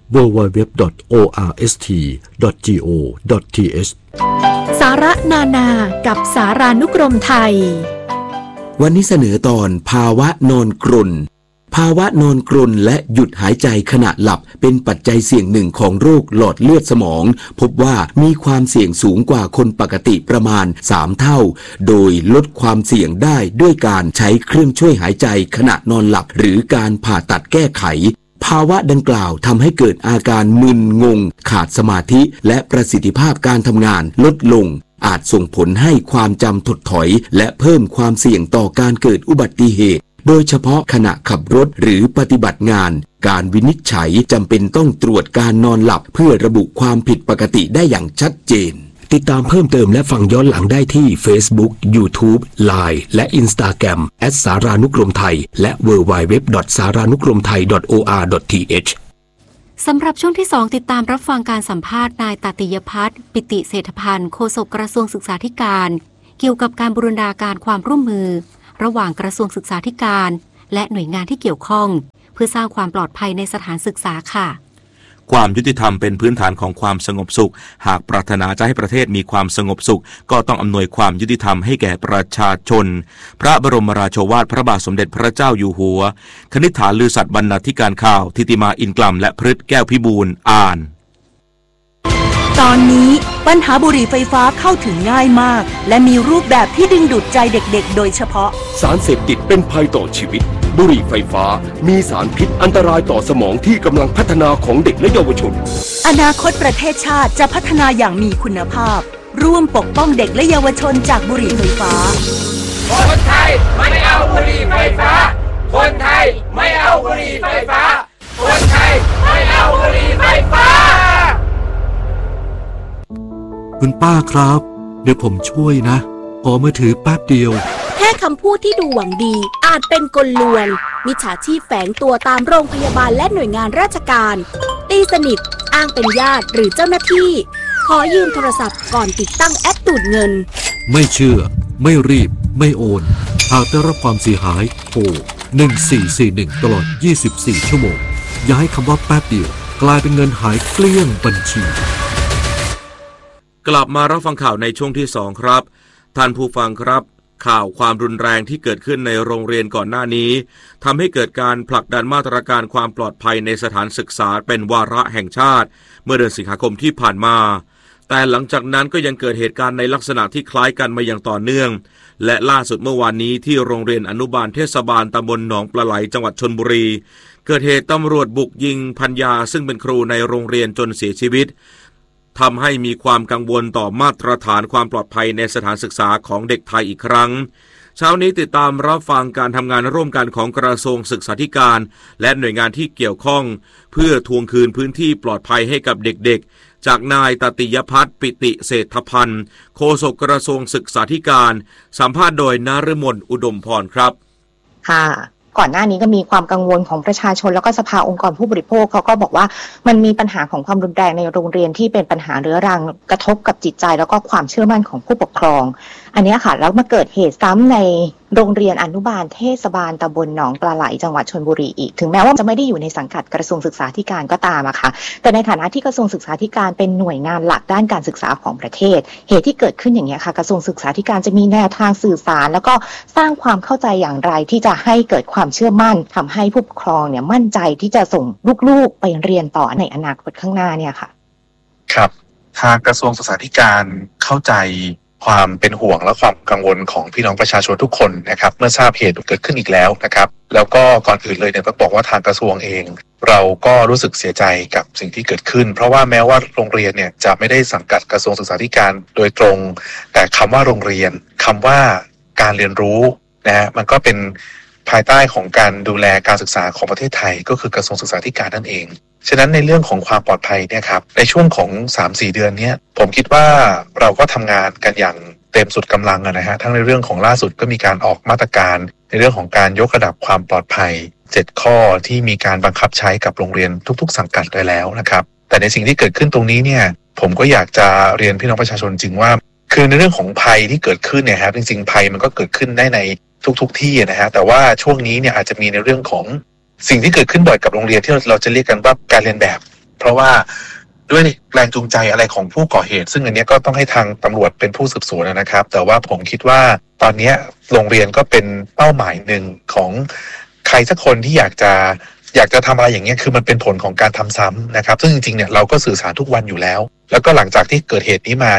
www.orst.go.th สาระนานากับสารานุกรมไทยวันนี้เสนอตอนภาวะนอนกรนภาวะนอนกรนและหยุดหายใจขณะหลับเป็นปัจจัยเสี่ยงหนึ่งของโรคหลอดเลือดสมองพบว่ามีความเสี่ยงสูงกว่าคนปกติประมาณ3เท่าโดยลดความเสี่ยงได้ด้วยการใช้เครื่องช่วยหายใจขณะนอนหลับหรือการผ่าตัดแก้ไขภาวะดังกล่าวทำให้เกิดอาการมึนงงขาดสมาธิและประสิทธิภาพการทำงานลดลงอาจส่งผลให้ความจำถดถอยและเพิ่มความเสี่ยงต่อการเกิดอุบัติเหตุโดยเฉพาะขณะขับรถหรือปฏิบัติงานการวินิจฉัยจำเป็นต้องตรวจการนอนหลับเพื่อระบุความผิดปกติได้อย่างชัดเจนติดตามเพิ่มเติมและฟังย้อนหลังได้ที่ Facebook, YouTube, Line และ Instagram @ สารานุกรมไทยและ www.saranukromthai.or.th สำหรับช่วงที่2ติดตามรับฟังการสัมภาษณ์นายตติยพัฒน์ปิติเศรษฐพันธ์โฆษกกระทรวงศึกษาธิการเกี่ยวกับการบูรณาการความร่วมมือระหว่างกระทรวงศึกษาธิการและหน่วยงานที่เกี่ยวข้องเพื่อสร้างความปลอดภัยในสถานศึกษาค่ะความยุติธรรมเป็นพื้นฐานของความสงบสุขหากปรารถนาจะให้ประเทศมีความสงบสุขก็ต้องอำนวยความยุติธรรมให้แก่ประชาชนพระบรมราโชวาทพระบาทสมเด็จพระเจ้าอยู่หัวคณิษฐาลือสัตย์บรรณาธิการข่าวทิติมาอินกลัมและพฤทธิ์แก้วพิบูลอ่านตอนนี้ปัญหาบุหรี่ไฟฟ้าเข้าถึงง่ายมากและมีรูปแบบที่ดึงดูดใจเด็กๆโดยเฉพาะสารเสพติดเป็นภัยต่อชีวิตบุหรี่ไฟฟ้ามีสารพิษอันตรายต่อสมองที่กำลังพัฒนาของเด็กและเยาวชนอนาคตประเทศชาติจะพัฒนาอย่างมีคุณภาพร่วมปกป้องเด็กและเยาวชนจากบุหรี่ไฟฟ้าคนไทยไม่เอาบุหรี่ไฟฟ้าคนไทยไม่เอาบุหรี่ไฟฟ้าคนไทยไม่เอาบุหรี่ไฟฟ้าคุณป้าครับเดี๋ยวผมช่วยนะขอมือถือแป๊บเดียวแค่คำพูดที่ดูหวังดีอาจเป็นกลลวงมิจฉาชีพแฝงตัวตามโรงพยาบาลและหน่วยงานราชการตีสนิทอ้างเป็นญาติหรือเจ้าหน้าที่ขอยืมโทรศัพท์ก่อนติดตั้งแอปดูดเงินไม่เชื่อไม่รีบไม่โอนหากได้รับความเสียหายโทร1441ตลอด24ชั่วโมงอย่าให้คำว่าแป๊บเดียวกลายเป็นเงินหายเกลี้ยงบัญชีกลับมารับฟังข่าวในช่วงที่2ครับท่านผู้ฟังครับข่าวความรุนแรงที่เกิดขึ้นในโรงเรียนก่อนหน้านี้ทำให้เกิดการผลักดันมาตรการความปลอดภัยในสถานศึกษาเป็นวาระแห่งชาติเมื่อเดือนสิงหาคมที่ผ่านมาแต่หลังจากนั้นก็ยังเกิดเหตุการณ์ในลักษณะที่คล้ายกันมาอย่างต่อเนื่องและล่าสุดเมื่อวานนี้ที่โรงเรียนอนุบาลเทศบาลตำบลหนองปลาไหลจังหวัดชลบุรีเกิดเหตุตำรวจบุกยิงภรรยาซึ่งเป็นครูในโรงเรียนจนเสียชีวิตทำให้มีความกังวลต่อมาตรฐานความปลอดภัยในสถานศึกษาของเด็กไทยอีกครั้งเช้านี้ติดตามรับฟังการทำงานร่วมกันของกระทรวงศึกษาธิการและหน่วยงานที่เกี่ยวข้องเพื่อทวงคืนพื้นที่ปลอดภัยให้กับเด็กๆจากนายตติยพัฒน์ปิติเศรษฐพันธ์โฆษกกระทรวงศึกษาธิการสัมภาษณ์โดยนฤมลอุดมพรครับค่ะก่อนหน้านี้ก็มีความกังวลของประชาชนแล้วก็สภาองค์กรผู้บริโภคเขาก็บอกว่ามันมีปัญหาของความรุนแรงในโรงเรียนที่เป็นปัญหาเรื้อรังกระทบกับจิตใจแล้วก็ความเชื่อมั่นของผู้ปกครองอันนี้ค่ะแล้วมาเกิดเหตุซ้ำในโรงเรียนอนุบาลเทศบาลตำบลหนองปลาไหลจังหวัดชลบุรีอีกถึงแม้ว่าจะไม่ได้อยู่ในสังกัดกระทรวงศึกษาธิการก็ตามอะค่ะแต่ในฐานะที่กระทรวงศึกษาธิการเป็นหน่วยงานหลักด้านการศึกษาของประเทศเหตุที่เกิดขึ้นอย่างนี้ค่ะกระทรวงศึกษาธิการจะมีแนวทางสื่อสารแล้วก็สร้างความเข้าใจอย่างไรที่จะให้เกิดความเชื่อมั่นทำให้ผู้ปกครองเนี่ยมั่นใจที่จะส่งลูกๆไปเรียนต่อในอนาคตข้างหน้าเนี่ยค่ะครับทางกระทรวงศึกษาธิการเข้าใจความเป็นห่วงและความกังวลของพี่น้องประชาชนทุกคนนะครับเมื่อทราบเหตุเกิดขึ้นอีกแล้วนะครับแล้วก็ก่อนอื่นเลยเนี่ยต้องบอกว่าทางกระทรวงเองเราก็รู้สึกเสียใจกับสิ่งที่เกิดขึ้นเพราะว่าแม้ว่าโรงเรียนเนี่ยจะไม่ได้สังกัดกระทรวงศึกษาธิการโดยตรงแต่คำว่าโรงเรียนคำว่าการเรียนรู้นะฮะมันก็เป็นภายใต้ของการดูแลการศึกษาของประเทศไทยก็คือกระทรวงศึกษาธิการนั่นเองฉะนั้นในเรื่องของความปลอดภัยเนี่ยครับในช่วงของ 3-4 เดือนนี้ผมคิดว่าเราก็ทำงานกันอย่างเต็มสุดกำลังนะฮะทั้งในเรื่องของล่าสุดก็มีการออกมาตรการในเรื่องของการยกระดับความปลอดภัย7ข้อที่มีการบังคับใช้กับโรงเรียนทุกๆสังกัดได้แล้วนะครับแต่ในสิ่งที่เกิดขึ้นตรงนี้เนี่ยผมก็อยากจะเรียนพี่น้องประชาชนจริงว่าคือในเรื่องของภัยที่เกิดขึ้นเนี่ยครับจริงๆภัยมันก็เกิดขึ้นได้ในทุกที่นะฮะแต่ว่าช่วงนี้เนี่ยอาจจะมีในเรื่องของสิ่งที่เกิดขึ้นบ่อยกับโรงเรียนที่เราจะเรียกกันว่าการเรียนแบบเพราะว่าด้วยแรงจูงใจอะไรของผู้ก่อเหตุซึ่งอันนี้ก็ต้องให้ทางตำรวจเป็นผู้สืบสวนนะครับแต่ว่าผมคิดว่าตอนนี้โรงเรียนก็เป็นเป้าหมายหนึ่งของใครสักคนที่อยากจะทำอะไรอย่างเงี้ยคือมันเป็นผลของการทำซ้ำนะครับซึ่งจริงๆเนี่ยเราก็สื่อสารทุกวันอยู่แล้วแล้วก็หลังจากที่เกิดเหตุนี้มาเนี่ย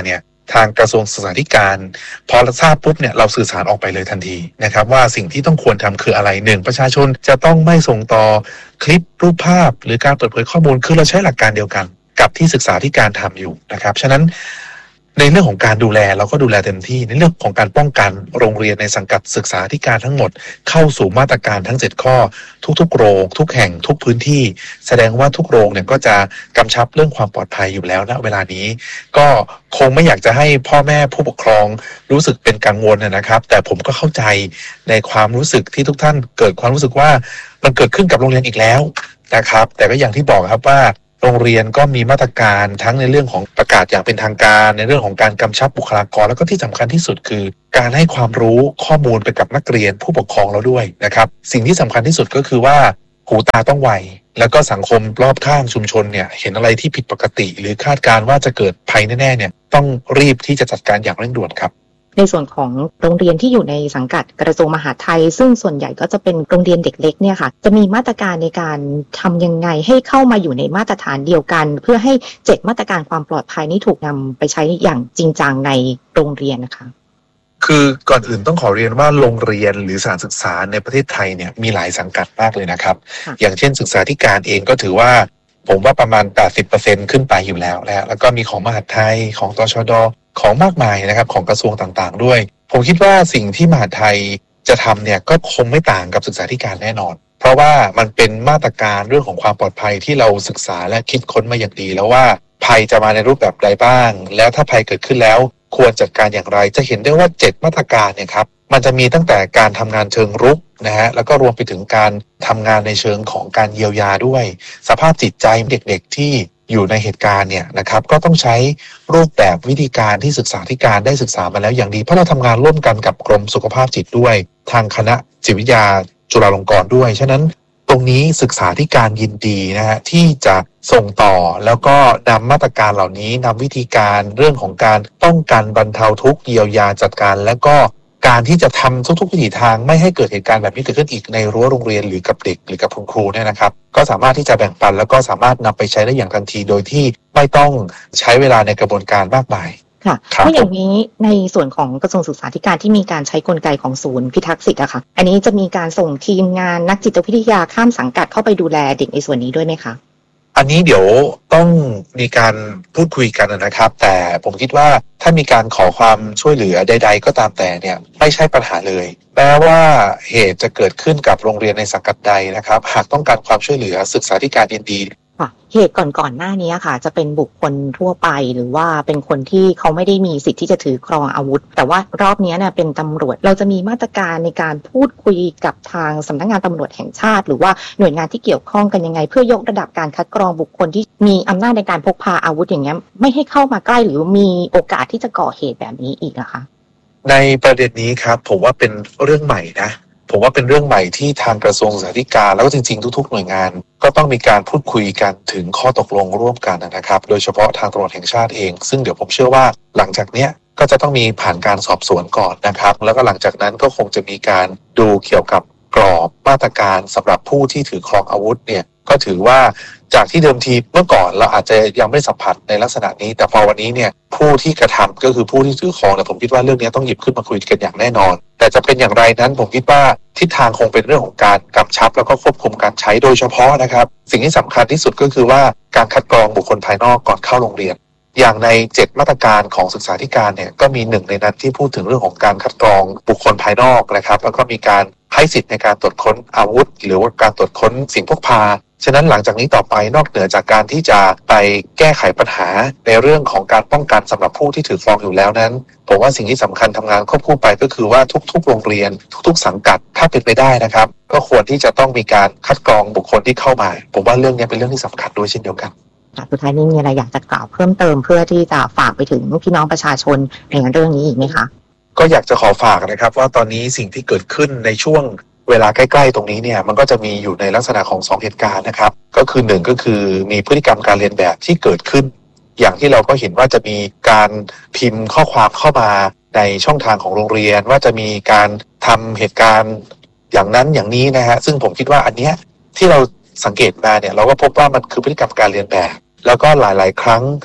ทางกระทรวงศึกษาธิการพอทราบปุ๊บเนี่ยเราสื่อสารออกไปเลยทันทีนะครับว่าสิ่งที่ต้องควรทำคืออะไร1ประชาชนจะต้องไม่ส่งต่อคลิปรูปภาพหรือการเปิดเผยข้อมูลคือเราใช้หลักการเดียวกันกับที่ศึกษาธิการทำอยู่นะครับฉะนั้นในเรื่องของการดูแลเราก็ดูแลเต็มที่ในเรื่องของการป้องกันโรงเรียนในสังกัดศึกษาธิการทั้งหมดเข้าสู่มาตรการทั้ง7ข้อทุกๆโรงทุกแห่งทุกพื้นที่แสดงว่าทุกโรงเนี่ยก็จะกำชับเรื่องความปลอดภัยอยู่แล้วณเวลานี้ก็คงไม่อยากจะให้พ่อแม่ผู้ปกครองรู้สึกเป็นกังวลนะครับแต่ผมก็เข้าใจในความรู้สึกที่ทุกท่านเกิดความรู้สึกว่ามันเกิดขึ้นกับโรงเรียนอีกแล้วนะครับแต่ก็อย่างที่บอกครับว่าโรงเรียนก็มีมาตรการทั้งในเรื่องของประกาศอย่างเป็นทางการในเรื่องของการกำชับบุคลากรแล้วก็ที่สำคัญที่สุดคือการให้ความรู้ข้อมูลไปกับนักเรียนผู้ปกครองเราด้วยนะครับสิ่งที่สำคัญที่สุดก็คือว่าหูตาต้องไวแล้วก็สังคมรอบข้างชุมชนเนี่ยเห็นอะไรที่ผิดปกติหรือคาดการณ์ว่าจะเกิดภัยแน่ๆเนี่ยต้องรีบที่จะจัดการอย่างเร่งด่วนครับในส่วนของโรงเรียนที่อยู่ในสังกัดกระทรวงมหาดไทยซึ่งส่วนใหญ่ก็จะเป็นโรงเรียนเด็กเล็กเนี่ยค่ะจะมีมาตรการในการทำยังไงให้เข้ามาอยู่ในมาตรฐานเดียวกันเพื่อให้7มาตรการความปลอดภัยนี้ถูกนำไปใช้อย่างจริงจังในโรงเรียนนะคะคือก่อนอื่นต้องขอเรียนว่าโรงเรียนหรือสถานศึกษาในประเทศไทยเนี่ยมีหลายสังกัดมากเลยนะครับอย่างเช่นศึกษาธิการเองก็ถือว่าผมว่าประมาณ 80% ขึ้นไปอยู่แล้วแล้วก็มีของมหาดไทยของตชด.ของมากมายนะครับของกระทรวงต่างๆด้วยผมคิดว่าสิ่งที่มหาดไทยจะทำเนี่ยก็คงไม่ต่างกับศึกษาธิการแน่นอนเพราะว่ามันเป็นมาตรการเรื่องของความปลอดภัยที่เราศึกษาและคิดค้นมาอย่างดีแล้วว่าภัยจะมาในรูปแบบใดบ้างแล้วถ้าภัยเกิดขึ้นแล้วควรจัดการอย่างไรจะเห็นได้ว่า7มาตรการเนี่ยครับมันจะมีตั้งแต่การทำงานเชิงรุกนะฮะแล้วก็รวมไปถึงการทำงานในเชิงของการเยียวยาด้วยสภาพจิตใจเด็กๆที่อยู่ในเหตุการณ์เนี่ยนะครับก็ต้องใช้รูปแบบวิธีการที่ศึกษาธิการได้ศึกษามาแล้วอย่างดีเพราะเราทำงานร่วมกันกับกรมสุขภาพจิตด้วยทางคณะจิตวิทยาจุฬาลงกรณ์ด้วยฉะนั้นตรงนี้ศึกษาธิการยินดีนะฮะที่จะส่งต่อแล้วก็นำมาตรการเหล่านี้นำวิธีการเรื่องของการป้องกันบรรเทาทุกข์เยียวยาจัดการและก็การที่จะทำทุกๆวิถีทางไม่ให้เกิดเหตุการณ์แบบนี้เกิดขึ้นอีกในรั้วโรงเรียนหรือกับเด็กหรือกับคุณครูเนี่ยนะครับก็สามารถที่จะแบ่งปันแล้วก็สามารถนำไปใช้ได้อย่างทันทีโดยที่ไม่ต้องใช้เวลาในกระบวนการมากมายค่ะเพราะอย่างนี้ในส่วนของกระทรวงศึกษาธิการที่มีการใช้กลไกของศูนย์พิทักษ์สิทธิ์อะค่ะอันนี้จะมีการส่งทีมงานนักจิตวิทยาข้ามสังกัดเข้าไปดูแลเด็กในส่วนนี้ด้วยไหมคะอันนี้เดี๋ยวต้องมีการพูดคุยกันนะครับแต่ผมคิดว่าถ้ามีการขอความช่วยเหลือใดๆก็ตามแต่เนี่ยไม่ใช่ปัญหาเลยแม้ว่าเหตุจะเกิดขึ้นกับโรงเรียนในสังกัดใดนะครับหากต้องการความช่วยเหลือศึกษาธิการยินดีเหตุก่อนหน้านี้ค่ะจะเป็นบุคคลทั่วไปหรือว่าเป็นคนที่เขาไม่ได้มีสิทธิ์ที่จะถือครองอาวุธแต่ว่ารอบนี้เนี่ยเป็นตำรวจเราจะมีมาตรการในการพูดคุยกับทางสำนักงานตำรวจแห่งชาติหรือว่าหน่วยงานที่เกี่ยวข้องกันยังไงเพื่อยกระดับการคัดกรองบุคคลที่มีอำนาจในการพกพาอาวุธอย่างเงี้ยไม่ให้เข้ามาใกล้หรือมีโอกาสที่จะก่อเหตุแบบนี้อีกอะคะในประเด็นนี้ครับผมว่าเป็นเรื่องใหม่นะผมว่าเป็นเรื่องใหม่ที่ทางกระทรวงศึกษาธิการแล้วก็จริงๆทุกๆหน่วยงานก็ต้องมีการพูดคุยกันถึงข้อตกลงร่วมกันนะครับโดยเฉพาะทางตำรวจแห่งชาติเองซึ่งเดี๋ยวผมเชื่อว่าหลังจากเนี้ยก็จะต้องมีผ่านการสอบสวนก่อนนะครับแล้วก็หลังจากนั้นก็คงจะมีการดูเกี่ยวกับกรอบมาตรการสำหรับผู้ที่ถือครองอาวุธเนี่ยก็ถือว่าจากที่เดิมทีเมื่อก่อนเราอาจจะยังไม่สัมผัสในลักษณะนี้แต่พอวันนี้เนี่ยผู้ที่กระทำก็คือผู้ที่ถือครองเนี่ยผมคิดว่าเรื่องนี้ต้องหยิบขึ้นมาคุยกันอย่างแน่นอนแต่จะเป็นอย่างไรนั้นผมคิดว่าทิศทางคงเป็นเรื่องของการกำชับแล้วก็ควบคุมการใช้โดยเฉพาะนะครับสิ่งที่สำคัญที่สุดก็คือว่าการคัดกรองบุคคลภายนอกก่อนเข้าโรงเรียนอย่างใน7มาตรการของศึกษาธิการเนี่ยก็มีหนึ่งในนั้นที่พูดถึงเรื่องของการคัดกรองบุคคลภายนอกนะครับแล้วก็มีการให้สิทธิ์ในการตรวจค้นอาวุธหรือว่าการตรวจค้นสิ่งพกพาฉะนั้นหลังจากนี้ต่อไปนอกเหนือจากการที่จะไปแก้ไขปัญหาในเรื่องของการป้องกันสำหรับผู้ที่ถือครองอยู่แล้วนั้นผมว่าสิ่งที่สำคัญทำงานควบคู่ไปก็คือว่าทุกๆโรงเรียนทุกๆสังกัดถ้าเป็นไปได้นะครับก็ควรที่จะต้องมีการคัดกรองบุคคลที่เข้ามาผมว่าเรื่องนี้เป็นเรื่องที่สำคัญด้วยเช่นเดียวกันสุดท้ายนี้มีอะไรอยากจะกล่าวเพิ่มเติมเพื่อที่จะฝากไปถึงพี่น้องประชาชนในเรื่องนี้อีกไหมคะก็อยากจะขอฝากนะครับว่าตอนนี้สิ่งที่เกิดขึ้นในช่วงเวลาใกล้ๆตรงนี้เนี่ยมันก็จะมีอยู่ในลักษณะของ2เหตุการณ์นะครับก็คือ1ก็คือมีพฤติกรรมการเรียนแบบที่เกิดขึ้นอย่างที่เราก็เห็นว่าจะมีการพิมพ์ข้อความเข้ามาในช่องทางของโรงเรียนว่าจะมีการทำเหตุการณ์อย่างนั้นอย่างนี้นะฮะซึ่งผมคิดว่าอันเนี้ยที่เราสังเกตมาเนี่ยเราก็พบว่ามันคือพฤติกรรมการเรียนแบบแล้วก็หลายๆครั้ง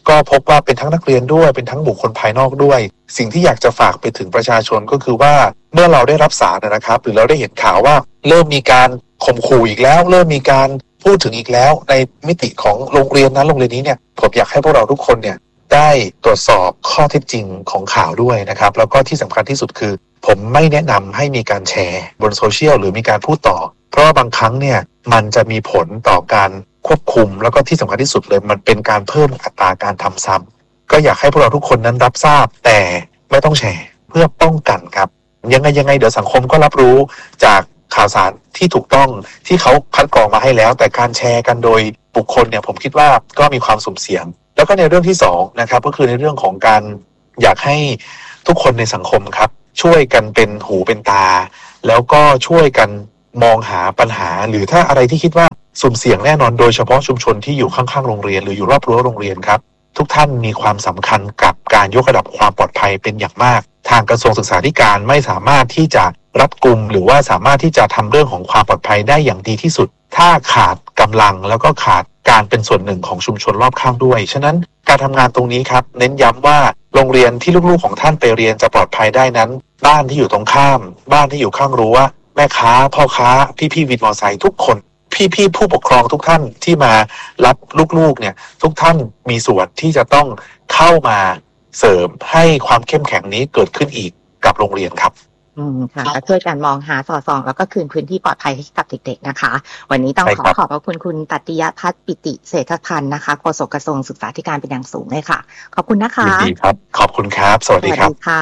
ก็พบว่าเป็นทั้งนักเรียนด้วยเป็นทั้งบุคคลภายนอกด้วยสิ่งที่อยากจะฝากไปถึงประชาชนก็คือว่าเมื่อเราได้รับสารนะครับหรือเราได้เห็นข่าวว่าเริ่มมีการข่มขู่อีกแล้วเริ่มมีการพูดถึงอีกแล้วในมิติของโรงเรียนนั้นโรงเรียนนี้เนี่ยผมอยากให้พวกเราทุกคนเนี่ยได้ตรวจสอบข้อเท็จจริงของข่าวด้วยนะครับแล้วก็ที่สำคัญที่สุดคือผมไม่แนะนำให้มีการแชร์บนโซเชียลหรือมีการพูดต่อเพราะว่าบางครั้งเนี่ยมันจะมีผลต่อการควบคุมแล้วก็ที่สำคัญที่สุดเลยมันเป็นการเพิ่มอัตราการทำซ้ำก็อยากให้พวกเราทุกคนนั้นรับทราบแต่ไม่ต้องแชร์เพื่อป้องกันครับยังไงเดี๋ยวสังคมก็รับรู้จากข่าวสารที่ถูกต้องที่เขาคัดกรองมาให้แล้วแต่การแชร์กันโดยบุคคลเนี่ยผมคิดว่าก็มีความสุ่มเสี่ยงแล้วก็ในเรื่องที่2นะครับก็คือในเรื่องของการอยากให้ทุกคนในสังคมครับช่วยกันเป็นหูเป็นตาแล้วก็ช่วยกันมองหาปัญหาหรือถ้าอะไรที่คิดว่าสุ่มเสี่ยงแน่นอนโดยเฉพาะชุมชนที่อยู่ข้างๆโรงเรียนหรืออยู่รอบรั้วโรงเรียนครับทุกท่านมีความสำคัญกับการยกระดับความปลอดภัยเป็นอย่างมากทางกระทรวงศึกษาธิการไม่สามารถที่จะรัดกุมหรือว่าสามารถที่จะทำเรื่องของความปลอดภัยได้อย่างดีที่สุดถ้าขาดกำลังแล้วก็ขาดการเป็นส่วนหนึ่งของชุมชนรอบข้างด้วยฉะนั้นการทำงานตรงนี้ครับเน้นย้ำว่าโรงเรียนที่ลูกๆของท่านไปเรียนจะปลอดภัยได้นั้นบ้านที่อยู่ตรงข้ามบ้านที่อยู่ข้างรั้วแม่ค้าพ่อค้าพี่วินมอเตอร์ไซค์ทุกคนพี่ผู้ปกครองทุกท่านที่มารับลูกๆเนี่ยทุกท่านมีส่วนที่จะต้องเข้ามาเสริมให้ความเข้มแข็งนี้เกิดขึ้นอีกกับโรงเรียนครับค่ะและช่วยกันมองหาสอดส่องแล้วก็คืนพื้นที่ปลอดภัยให้กับเด็กๆนะคะวันนี้ต้องขอบพระคุณคุณตัตติยพัฒน์ปิติเศรษฐพันธ์นะคะโฆษกกระทรวงศึกษาธิการเป็นอย่างสูงเลยค่ะขอบคุณนะคะยินดีครับขอบคุณครับสวัสดีครับค่ะ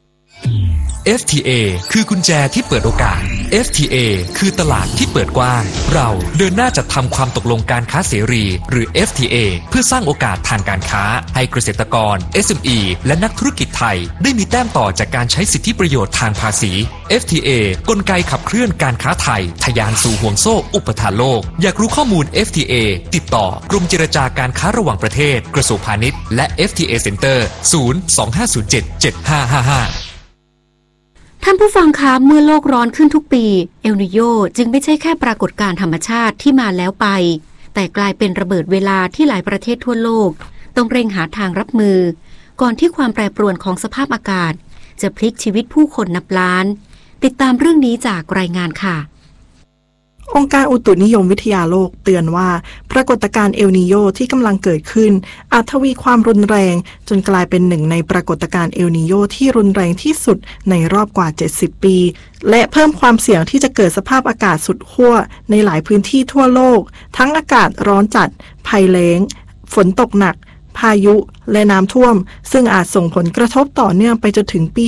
FTA คือกุญแจที่เปิดโอกาส FTA คือตลาดที่เปิดกว้างเราเดินหน้าจัดทำความตกลงการค้าเสรีหรือ FTA เพื่อสร้างโอกาสทางการค้าให้เกษตรกร SME และนักธุรกิจไทยได้มีแต้มต่อจากการใช้สิทธิประโยชน์ทางภาษี FTA กลไกขับเคลื่อนการค้าไทยทะยานสู่ห่วงโซ่อุปทานโลกอยากรู้ข้อมูล FTA ติดต่อกรมเจรจาการค้าระหว่างประเทศกระทรวงพาณิชย์และ FTA Center 025077555 ท่านผู้ฟังคะเมื่อโลกร้อนขึ้นทุกปีเอลนิโญจึงไม่ใช่แค่ปรากฏการณ์ธรรมชาติที่มาแล้วไปแต่กลายเป็นระเบิดเวลาที่หลายประเทศทั่วโลกต้องเร่งหาทางรับมือก่อนที่ความแปรปรวนของสภาพอากาศจะพลิกชีวิตผู้คนนับล้านติดตามเรื่องนี้จากรายงานค่ะองค์การอุตุนิยมวิทยาโลกเตือนว่าปรากฏการณ์เอลนีโญที่กำลังเกิดขึ้นอาจทวีความรุนแรงจนกลายเป็นหนึ่งในปรากฏการณ์เอลนีโญที่รุนแรงที่สุดในรอบกว่า70ปีและเพิ่มความเสี่ยงที่จะเกิดสภาพอากาศสุดขั้วในหลายพื้นที่ทั่วโลกทั้งอากาศร้อนจัดภัยแล้งฝนตกหนักพายุและน้ำท่วมซึ่งอาจส่งผลกระทบต่อเนื่องไปจนถึงปี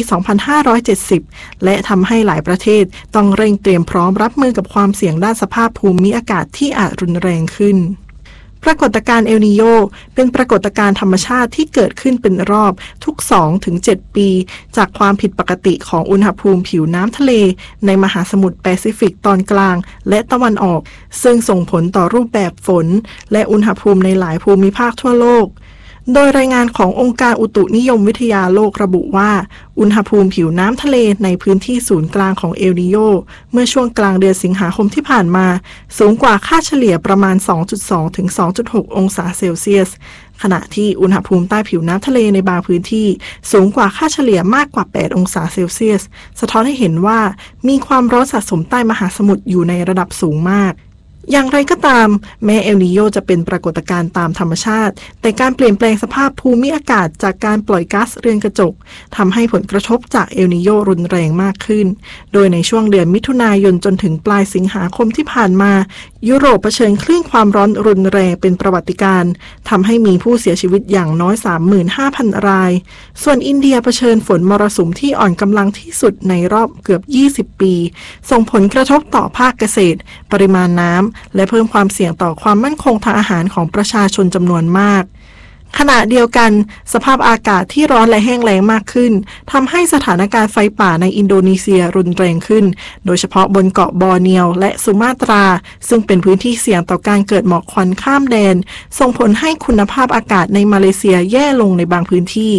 2570 และทำให้หลายประเทศต้องเร่งเตรียมพร้อมรับมือกับความเสี่ยงด้านสภาพภูมิอากาศที่อาจรุนแรงขึ้นปรากฏการณ์เอลนีโญเป็นปรากฏการณ์ธรรมชาติที่เกิดขึ้นเป็นรอบทุก 2-7 ปีจากความผิดปกติของอุณหภูมิผิวน้ำทะเลในมหาสมุทรแปซิฟิกตอนกลางและตะวันออกซึ่งส่งผลต่อรูปแบบฝนและอุณหภูมิในหลายภูมิภาคทั่วโลกโดยรายงานขององค์การอุตุนิยมวิทยาโลกระบุว่าอุณหภูมิผิวน้ำทะเลในพื้นที่ศูนย์กลางของเอลนีโญเมื่อช่วงกลางเดือนสิงหาคมที่ผ่านมาสูงกว่าค่าเฉลี่ยประมาณ 2.2 ถึง 2.6 องศาเซลเซียสขณะที่อุณหภูมิใต้ผิวน้ำทะเลในบางพื้นที่สูงกว่าค่าเฉลี่ยมากกว่า 8 องศาเซลเซียสสะท้อนให้เห็นว่ามีความร้อนสะสมใต้มหาสมุทรอยู่ในระดับสูงมากอย่างไรก็ตามแม้เอลนีโญจะเป็นปรากฏการณ์ตามธรรมชาติแต่การเปลี่ยนแปลงสภาพภูมิอากาศจากการปล่อยก๊าซเรือนกระจกทำให้ผลกระทบจากเอลนีโญรุนแรงมากขึ้นโดยในช่วงเดือนมิถุนายนจนถึงปลายสิงหาคมที่ผ่านมายุโรปเผชิญคลื่นความร้อนรุนแรงเป็นประวัติการณ์ทำให้มีผู้เสียชีวิตอย่างน้อย 35,000 รายส่วนอินเดียเผชิญฝนมรสุมที่อ่อนกำลังที่สุดในรอบเกือบ20 ปีส่งผลกระทบต่อภาคเกษตรปริมาณน้ำและเพิ่มความเสี่ยงต่อความมั่นคงทางอาหารของประชาชนจำนวนมากขณะเดียวกันสภาพอากาศที่ร้อนและแห้งแล้งมากขึ้นทำให้สถานการณ์ไฟป่าในอินโดนีเซียรุนแรงขึ้นโดยเฉพาะบนเกาะบอร์เนียวและสุมาตราซึ่งเป็นพื้นที่เสี่ยงต่อการเกิดหมอกควันข้ามแดนส่งผลให้คุณภาพอากาศในมาเลเซียแย่ลงในบางพื้นที่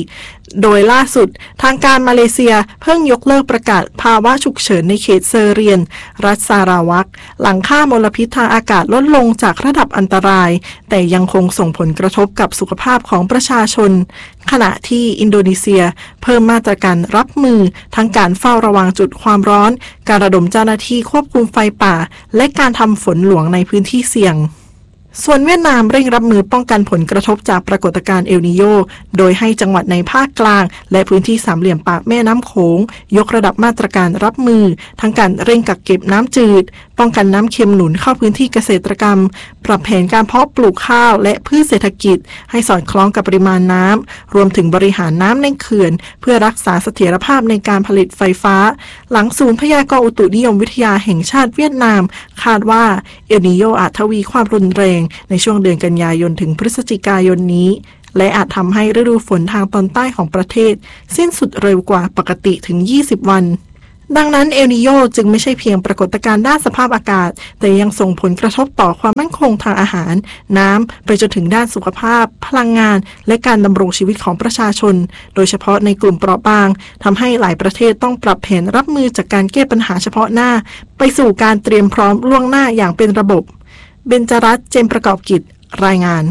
โดยล่าสุดทางการมาเลเซียเพิ่งยกเลิกประกาศภาวะฉุกเฉินในเขตเซอร์เรียนรัฐซาราวักหลังค่ามลพิษทางอากาศลดลงจากระดับอันตรายแต่ยังคงส่งผลกระทบกับสุขภาพของประชาชนขณะที่อินโดนีเซียเพิ่มมาตรการรับมือทั้งการเฝ้าระวังจุดความร้อนการระดมเจ้าหน้าที่ควบคุมไฟป่าและการทำฝนหลวงในพื้นที่เสี่ยงส่วนเวียดนามเร่งรับมือป้องกันผลกระทบจากปรากฏการณ์เอลนีโญโดยให้จังหวัดในภาคกลางและพื้นที่สามเหลี่ยมปากแม่น้ำโขงยกระดับมาตรการรับมือทั้งการเร่งกักเก็บน้ำจืดป้องกันน้ำเค็มหนุนเข้าพื้นที่เกษตรกรรมปรับแผนการเพาะปลูกข้าวและพืชเศรษฐกิจให้สอดคล้องกับปริมาณน้ำรวมถึงบริหารน้ำในเขื่อนเพื่อรักษาเสถียรภาพในการผลิตไฟฟ้าหลังศูนย์พยากรณ์อุตุนิยมวิทยาแห่งชาติเวียดนามคาดว่าเอลนีโญอาจทวีความรุนแรงในช่วงเดือนกันยายนถึงพฤศจิกายนนี้และอาจทำให้ฤดูฝนทางตอนใต้ของประเทศสิ้นสุดเร็วกว่าปกติถึง20วันดังนั้นเอลนีโญจึงไม่ใช่เพียงปรากฏการณ์ด้านสภาพอากาศแต่ยังส่งผลกระทบต่อความมั่นคงทางอาหารน้ำไปจนถึงด้านสุขภาพพลังงานและการดำรงชีวิตของประชาชนโดยเฉพาะในกลุ่มเปราะบางทำให้หลายประเทศต้องปรับแผนรับมือจากการแก้ปัญหาเฉพาะหน้าไปสู่การเตรียมพร้อมล่วงหน้าอย่างเป็นระบบเบญจรัตน์ เจมส์ประกอบกิจรายงาน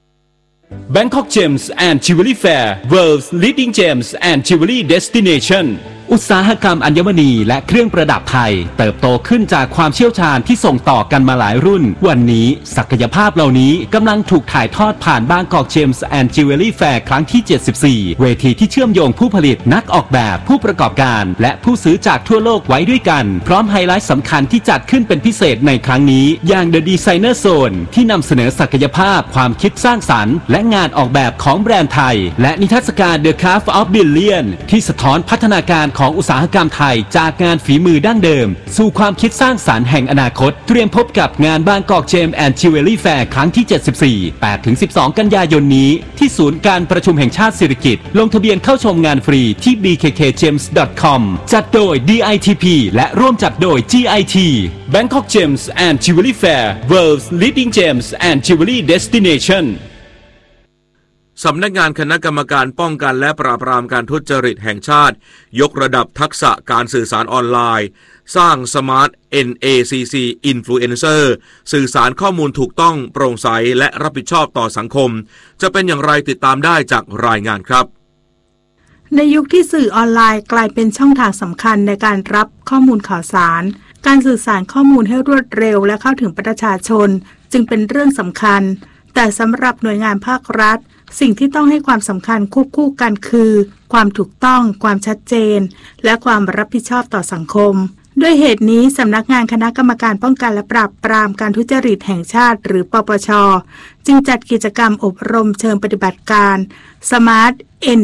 Bangkok Gems and Jewelry Fair World's Leading Gems and Jewelry Destination อุตสาหกรรมอัญมณีและเครื่องประดับไทยเติบโตขึ้นจากความเชี่ยวชาญที่ส่งต่อกันมาหลายรุ่นวันนี้ศักยภาพเหล่านี้กำลังถูกถ่ายทอดผ่าน Bangkok Gems and Jewelry Fair ครั้งที่74เวทีที่เชื่อมโยงผู้ผลิตนักออกแบบผู้ประกอบการและผู้ซื้อจากทั่วโลกไว้ด้วยกันพร้อมไฮไลท์สำคัญที่จัดขึ้นเป็นพิเศษในครั้งนี้อย่าง The Designer Zone ที่นำเสนอศักยภาพความคิดสร้างสรรค์และงานออกแบบของแบรนด์ไทยและนิทรรศการ The Craft of Billion ที่สะท้อนพัฒนาการของอุตสาหกรรมไทยจากงานฝีมือดั้งเดิมสู่ความคิดสร้างสรรค์แห่งอนาคตเตรียมพบกับงาน Bangkok Gems and Jewelry Fair ครั้งที่74 8-12 กันยายนนี้ที่ศูนย์การประชุมแห่งชาติสิริกิติ์ลงทะเบียนเข้าชมงานฟรีที่ bkkgems.com จัดโดย DITP และร่วมจัดโดย GIT Bangkok Gems and Jewelry Fair World's Leading Gems and Jewelry Destination สำนักงานคณะกรรมการป้องกันและปราบปรามการทุจริตแห่งชาติยกระดับทักษะการสื่อสารออนไลน์สร้าง Smart NACC Influencer สื่อสารข้อมูลถูกต้องโปร่งใสและรับผิดชอบต่อสังคมจะเป็นอย่างไรติดตามได้จากรายงานครับในยุคที่สื่อออนไลน์กลายเป็นช่องทางสำคัญในการรับข้อมูลข่าวสารการสื่อสารข้อมูลให้รวดเร็วและเข้าถึงประชาชนจึงเป็นเรื่องสำคัญแต่สำหรับหน่วยงานภาครัฐสิ่งที่ต้องให้ความสำคัญควบคู่กันคือความถูกต้องความชัดเจนและความรับผิดชอบต่อสังคมด้วยเหตุนี้สำนักงานคณะกรรมการป้องกันและปราบปรามการทุจริตแห่งชาติหรือปปช.จึงจัดกิจกรรมอบรมเชิงปฏิบัติการ Smart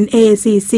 NACC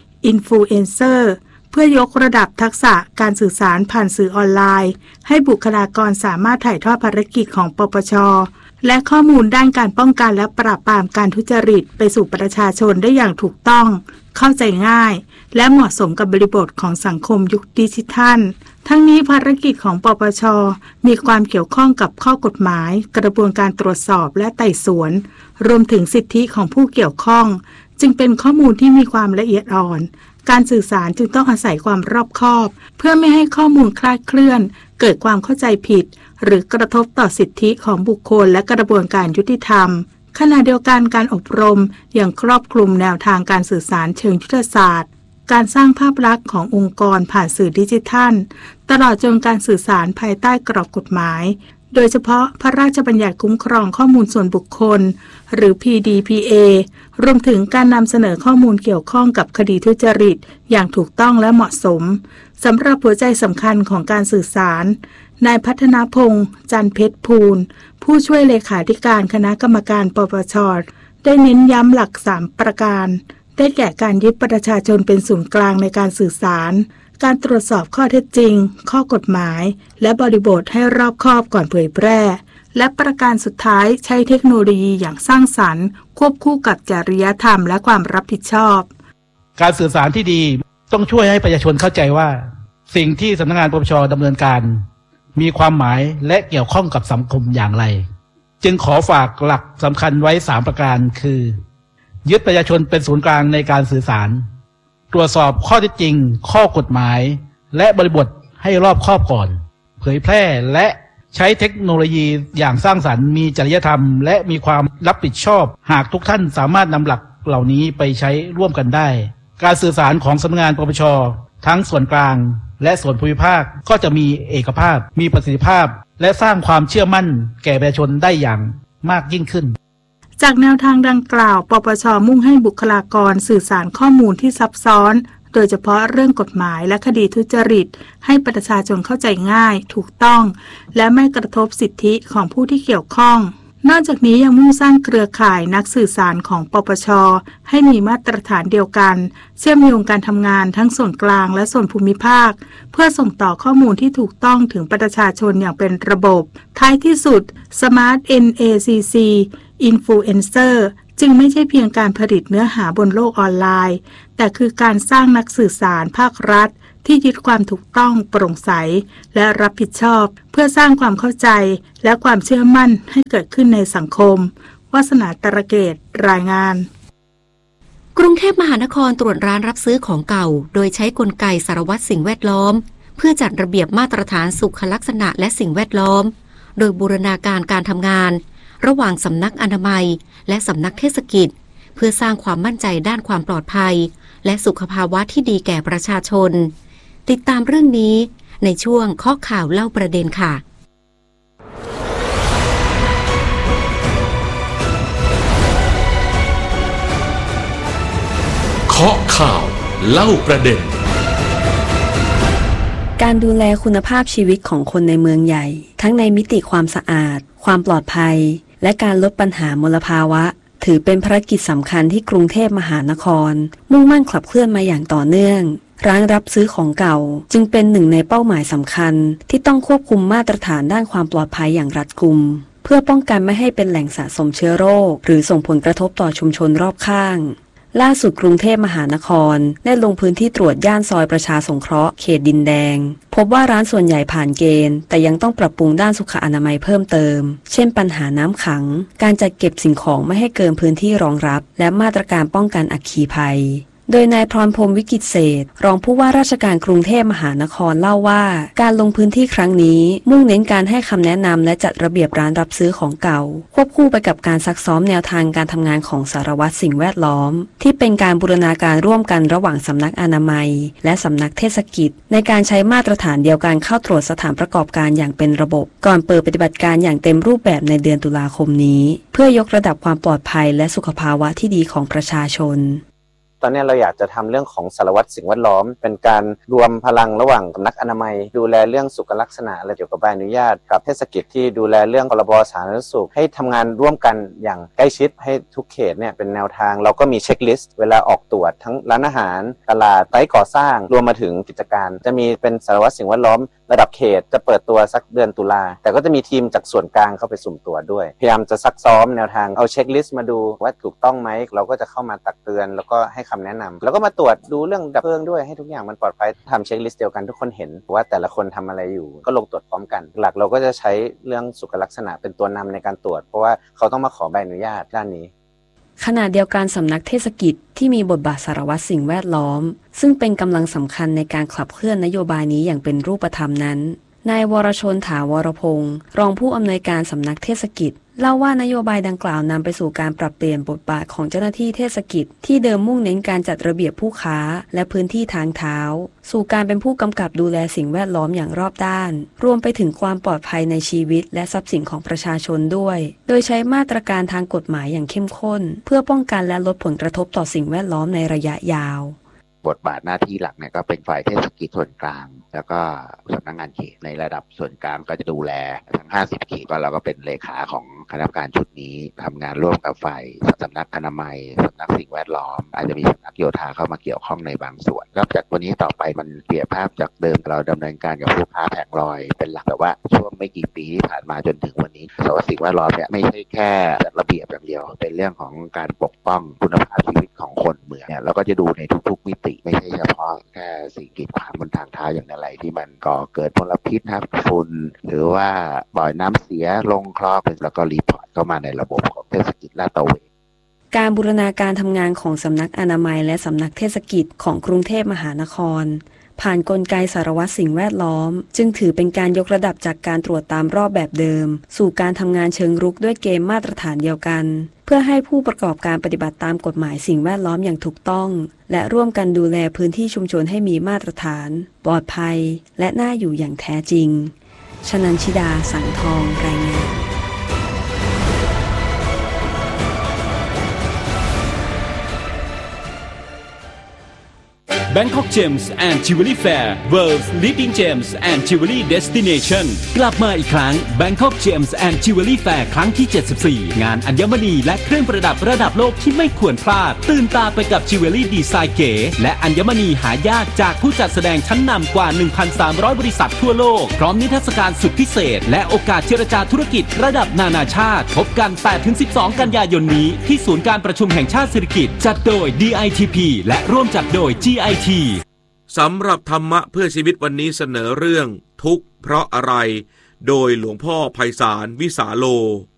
Influencer เพื่อยกระดับทักษะการสื่อสารผ่านสื่อออนไลน์ให้บุคลากรสามารถถ่ายทอดภารกิจของปปช.และข้อมูลด้านการป้องกันและปราบปรามการทุจริตไปสู่ประชาชนได้อย่างถูกต้องเข้าใจง่ายและเหมาะสมกับบริบทของสังคมยุคดิจิทัลทั้งนี้ภารกิจของปปช.มีความเกี่ยวข้องกับข้อกฎหมายกระบวนการตรวจสอบและไต่สวนรวมถึงสิทธิของผู้เกี่ยวข้องจึงเป็นข้อมูลที่มีความละเอียดอ่อนการสื่อสารจึงต้องอาศัยความรอบคอบเพื่อไม่ให้ข้อมูลคลาดเคลื่อนเกิดความเข้าใจผิดหรือกระทบต่อสิทธิของบุคคลและกระบวนการยุติธรรมขณะเดียวกันการอบรมอย่างครอบคลุมแนวทางการสื่อสารเชิงยุทธศาสตร์การสร้างภาพลักษณ์ขององค์กรผ่านสื่อดิจิทัลตลอดจนการสื่อสารภายใต้กรอบกฎหมายโดยเฉพาะพระราชบัญญัติคุ้มครองข้อมูลส่วนบุคคลหรือ PDPA รวมถึงการนำเสนอข้อมูลเกี่ยวข้องกับคดีทุจริตอย่างถูกต้องและเหมาะสมสำหรับหัวใจสำคัญของการสื่อสารนายพัฒนพงษ์จันทร์เพชรภูลผู้ช่วยเลขาธิการคณะกรรมการปปช.ได้เน้นย้ำหลัก3ประการได้แก่การยึดประชาชนเป็นศูนย์กลางในการสื่อสารการตรวจสอบข้อเท็จจริงข้อกฎหมายและบริบทให้รอบคอบก่อนเผยแพร่และประการสุดท้ายใช้เทคโนโลยีอย่างสร้างสรรค์ควบคู่กับจริยธรรมและความรับผิดชอบการสื่อสารที่ดีต้องช่วยให้ประชาชนเข้าใจว่าสิ่งที่สำนักงานปปช.ดำเนินการมีความหมายและเกี่ยวข้องกับสังคมอย่างไรจึงขอฝากหลักสำคัญไว้3ประการคือยึดประชาชนเป็นศูนย์กลางในการสื่อสารตรวจสอบข้อเท็จจริงข้อกฎหมายและบริบทให้รอบคอบก่อนเผยแพร่และใช้เทคโนโลยีอย่างสร้างสรรค์มีจริยธรรมและมีความรับผิดชอบหากทุกท่านสามารถนำหลักเหล่านี้ไปใช้ร่วมกันได้การสื่อสารของสำนักงานปปช.ทั้งส่วนกลางและส่วนภูมิภาคก็จะมีเอกภาพมีประสิทธิภาพและสร้างความเชื่อมั่นแก่ประชาชนได้อย่างมากยิ่งขึ้นจากแนวทางดังกล่าวปปช.มุ่งให้บุคลากรสื่อสารข้อมูลที่ซับซ้อนโดยเฉพาะเรื่องกฎหมายและคดีทุจริตให้ประชาชนเข้าใจง่ายถูกต้องและไม่กระทบสิทธิของผู้ที่เกี่ยวข้องนอกจากนี้ยังมุ่งสร้างเครือข่ายนักสื่อสารของปปช.ให้มีมาตรฐานเดียวกันเชื่อมโยงการทำงานทั้งส่วนกลางและส่วนภูมิภาคเพื่อส่งต่อข้อมูลที่ถูกต้องถึงประชาชนอย่างเป็นระบบท้ายที่สุด Smart NACC Influencer จึงไม่ใช่เพียงการผลิตเนื้อหาบนโลกออนไลน์แต่คือการสร้างนักสื่อสารภาครัฐที่ยึดความถูกต้องโปร่งใสและรับผิดชอบเพื่อสร้างความเข้าใจและความเชื่อมั่นให้เกิดขึ้นในสังคมวาสนาตระเกตรายงานกรุงเทพมหานครตรวจร้านรับซื้อของเก่าโดยใช้กลไกสารวัตรสิ่งแวดล้อมเพื่อจัดระเบียบมาตรฐานสุขลักษณะและสิ่งแวดล้อมโดยบูรณาการการทำงานระหว่างสำนักอนามัยและสำนักเทศกิจเพื่อสร้างความมั่นใจด้านความปลอดภัยและสุขภาวะที่ดีแก่ประชาชนติดตามเรื่องนี้ในช่วงข้อข่าวเล่าประเด็นค่ะข้อข่าวเล่าประเด็นการดูแลคุณภาพชีวิตของคนในเมืองใหญ่ทั้งในมิติความสะอาดความปลอดภัยและการลดปัญหามลภาวะถือเป็นภารกิจสำคัญที่กรุงเทพมหานครมุ่งมั่นขับเคลื่อนมาอย่างต่อเนื่องร้านรับซื้อของเก่าจึงเป็นหนึ่งในเป้าหมายสำคัญที่ต้องควบคุมมาตรฐานด้านความปลอดภัยอย่างรัดกุมเพื่อป้องกันไม่ให้เป็นแหล่งสะสมเชื้อโรคหรือส่งผลกระทบต่อชุมชนรอบข้างล่าสุดกรุงเทพมหานครได้ลงพื้นที่ตรวจย่านซอยประชาสงเคราะห์เขตดินแดงพบว่าร้านส่วนใหญ่ผ่านเกณฑ์แต่ยังต้องปรับปรุงด้านสุขอนามัยเพิ่มเติมเช่นปัญหาน้ำขังการจัดเก็บสิ่งของไม่ให้เกินพื้นที่รองรับและมาตรการป้องกันอัคคีภัยโดยนายพรพรหมวิกิตเศรษฐ์รองผู้ว่าราชการกรุงเทพมหานครเล่าว่าการลงพื้นที่ครั้งนี้มุ่งเน้นการให้คำแนะนำและจัดระเบียบร้านรับซื้อของเก่าควบคู่ไปกับการซักซ้อมแนวทางการทำงานของสารวัตรสิ่งแวดล้อมที่เป็นการบูรณาการร่วมกันระหว่างสำนักอนามัยและสำนักเทศกิจในการใช้มาตรฐานเดียวกันเข้าตรวจสถานประกอบการอย่างเป็นระบบก่อนเปิดปฏิบัติการอย่างเต็มรูปแบบในเดือนตุลาคมนี้เพื่อยกระดับความปลอดภัยและสุขภาวะที่ดีของประชาชนตอนนี้เราอยากจะทำเรื่องของสารวัตรสิ่งแวดล้อมเป็นการรวมพลังระหว่างสำนักอนามัยดูแลเรื่องสุขลักษณะและเกี่ยวกับใบอนุญาตกับเทศกิจที่ดูแลเรื่องพรบสาธารณสุขให้ทำงานร่วมกันอย่างใกล้ชิดให้ทุกเขตเนี่ยเป็นแนวทางเราก็มีเช็คลิสต์เวลาออกตรวจทั้งร้านอาหารตลาดไซต์ก่อสร้างรวมมาถึงกิจการจะมีเป็นสารวัตรสิ่งแวดล้อมระดับเขตจะเปิดตัวสักเดือนตุลาแต่ก็จะมีทีมจากส่วนกลางเข้าไปสุ่มตรวจด้วยพยายามจะซักซ้อมแนวทางเอาเช็คลิสต์มาดูว่าถูกต้องไหมเราก็จะเข้ามาตักเตือนแล้วก็ให้คำแนะนำแล้วก็มาตรวจดูเรื่องดับเพลิงด้วยให้ทุกอย่างมันปลอดภัยทำเช็คลิสต์เดียวกันทุกคนเห็นว่าแต่ละคนทำอะไรอยู่ก็ลงตรวจพร้อมกันหลักเราก็จะใช้เรื่องสุขลักษณะเป็นตัวนำในการตรวจเพราะว่าเขาต้องมาขอใบอนุญาตด้านนี้ขณะเดียวกันสำนักเทศกิจที่มีบทบาทสารวัตรสิ่งแวดล้อมซึ่งเป็นกำลังสำคัญในการขับเคลื่อนนโยบายนี้อย่างเป็นรูปธรรมนั้นนายวรชนถาวรพงศ์รองผู้อำนวยการสำนักเทศกิจเล่าว่านโยบายดังกล่าวนำไปสู่การปรับเปลี่ยนบทบาทของเจ้าหน้าที่เทศกิจที่เดิมมุ่งเน้นการจัดระเบียบผู้ค้าและพื้นที่ทางเท้าสู่การเป็นผู้กำกับดูแลสิ่งแวดล้อมอย่างรอบด้านรวมไปถึงความปลอดภัยในชีวิตและทรัพย์สินของประชาชนด้วยโดยใช้มาตรการทางกฎหมายอย่างเข้มข้นเพื่อป้องกันและลดผลกระทบต่อสิ่งแวดล้อมในระยะยาวบทบาทหน้าที่หลักเนี่ยก็เป็นฝ่ายเทศกิจส่วนกลางแล้วก็สำนักงานเขตในระดับส่วนกลางก็จะดูแลทั้ง50เขตก็เราก็เป็นเลขาของคณะกรรมการชุดนี้ทำงานร่วมกับฝ่ายสำนักอนามัยสำนักสิ่งแวดล้อมอาจจะมีสำนักโยธาเข้ามาเกี่ยวข้องในบางส่วนก็จากวันนี้ต่อไปมันเปลี่ยนภาพจากเดิมเราดำเนินการกับผู้ค้าแผงลอยเป็นหลักแต่ว่าช่วงไม่กี่ปีที่ผ่านมาจนถึงวันนี้สารวัตรสิ่งแวดล้อมเนี่ยไม่ใช่แค่ระเบียบอย่างเดียวเป็นเรื่องของการปกป้องคุณภาพชีวิตของคนเมืองเนี่ยเราก็จะดูในทุกๆมิติไม่ใช่เฉพาะแค่สิ่งกีดขวางบนทางเท้าอย่างอะไรที่มันก่อเกิดมลพิษนะครับฝุ่นหรือว่าปล่อยน้ำเสียลงคลองแล้วก็รีพอร์ตเข้ามาในระบบของเทศกิจลาดตระเวนการบูรณาการทำงานของสำนักอนามัยและสำนักเทศกิจของกรุงเทพมหานครผ่านกลไกสารวัตรสิ่งแวดล้อมจึงถือเป็นการยกระดับจากการตรวจตามรอบแบบเดิมสู่การทำงานเชิงรุกด้วยเกมมาตรฐานเดียวกันเพื่อให้ผู้ประกอบการปฏิบัติตามกฎหมายสิ่งแวดล้อมอย่างถูกต้องและร่วมกันดูแลพื้นที่ชุมชนให้มีมาตรฐานปลอดภัยและน่าอยู่อย่างแท้จริงชนันชิดาสังทองรายงาน Bangkok Gems and Jewelry Fair World's Leading Gems and Jewelry Destination กลับมาอีกครั้ง Bangkok Gems and Jewelry Fair ครั้งที่ 74 งานอัญมณีและเครื่องประดับระดับโลกที่ไม่ควรพลาดตื่นตาไปกับจิวเวลรี่ดีไซน์เก๋และอัญมณีหายากจากผู้จัดแสดงชั้นนำกว่า 1,300 บริษัททั่วโลกพร้อมนิทรรศการสุดพิเศษและโอกาสเจรจาธุรกิจระดับนานาชาติพบกัน 8-12 กันยายนนี้ที่ศูนย์การประชุมแห่งชาติเศรษฐกิจจัดโดย DITP และร่วมจัดโดย GIT สำหรับธรรมะเพื่อชีวิตวันนี้เสนอเรื่องทุกข์เพราะอะไรโดยหลวงพ่อไพศาลวิสาโล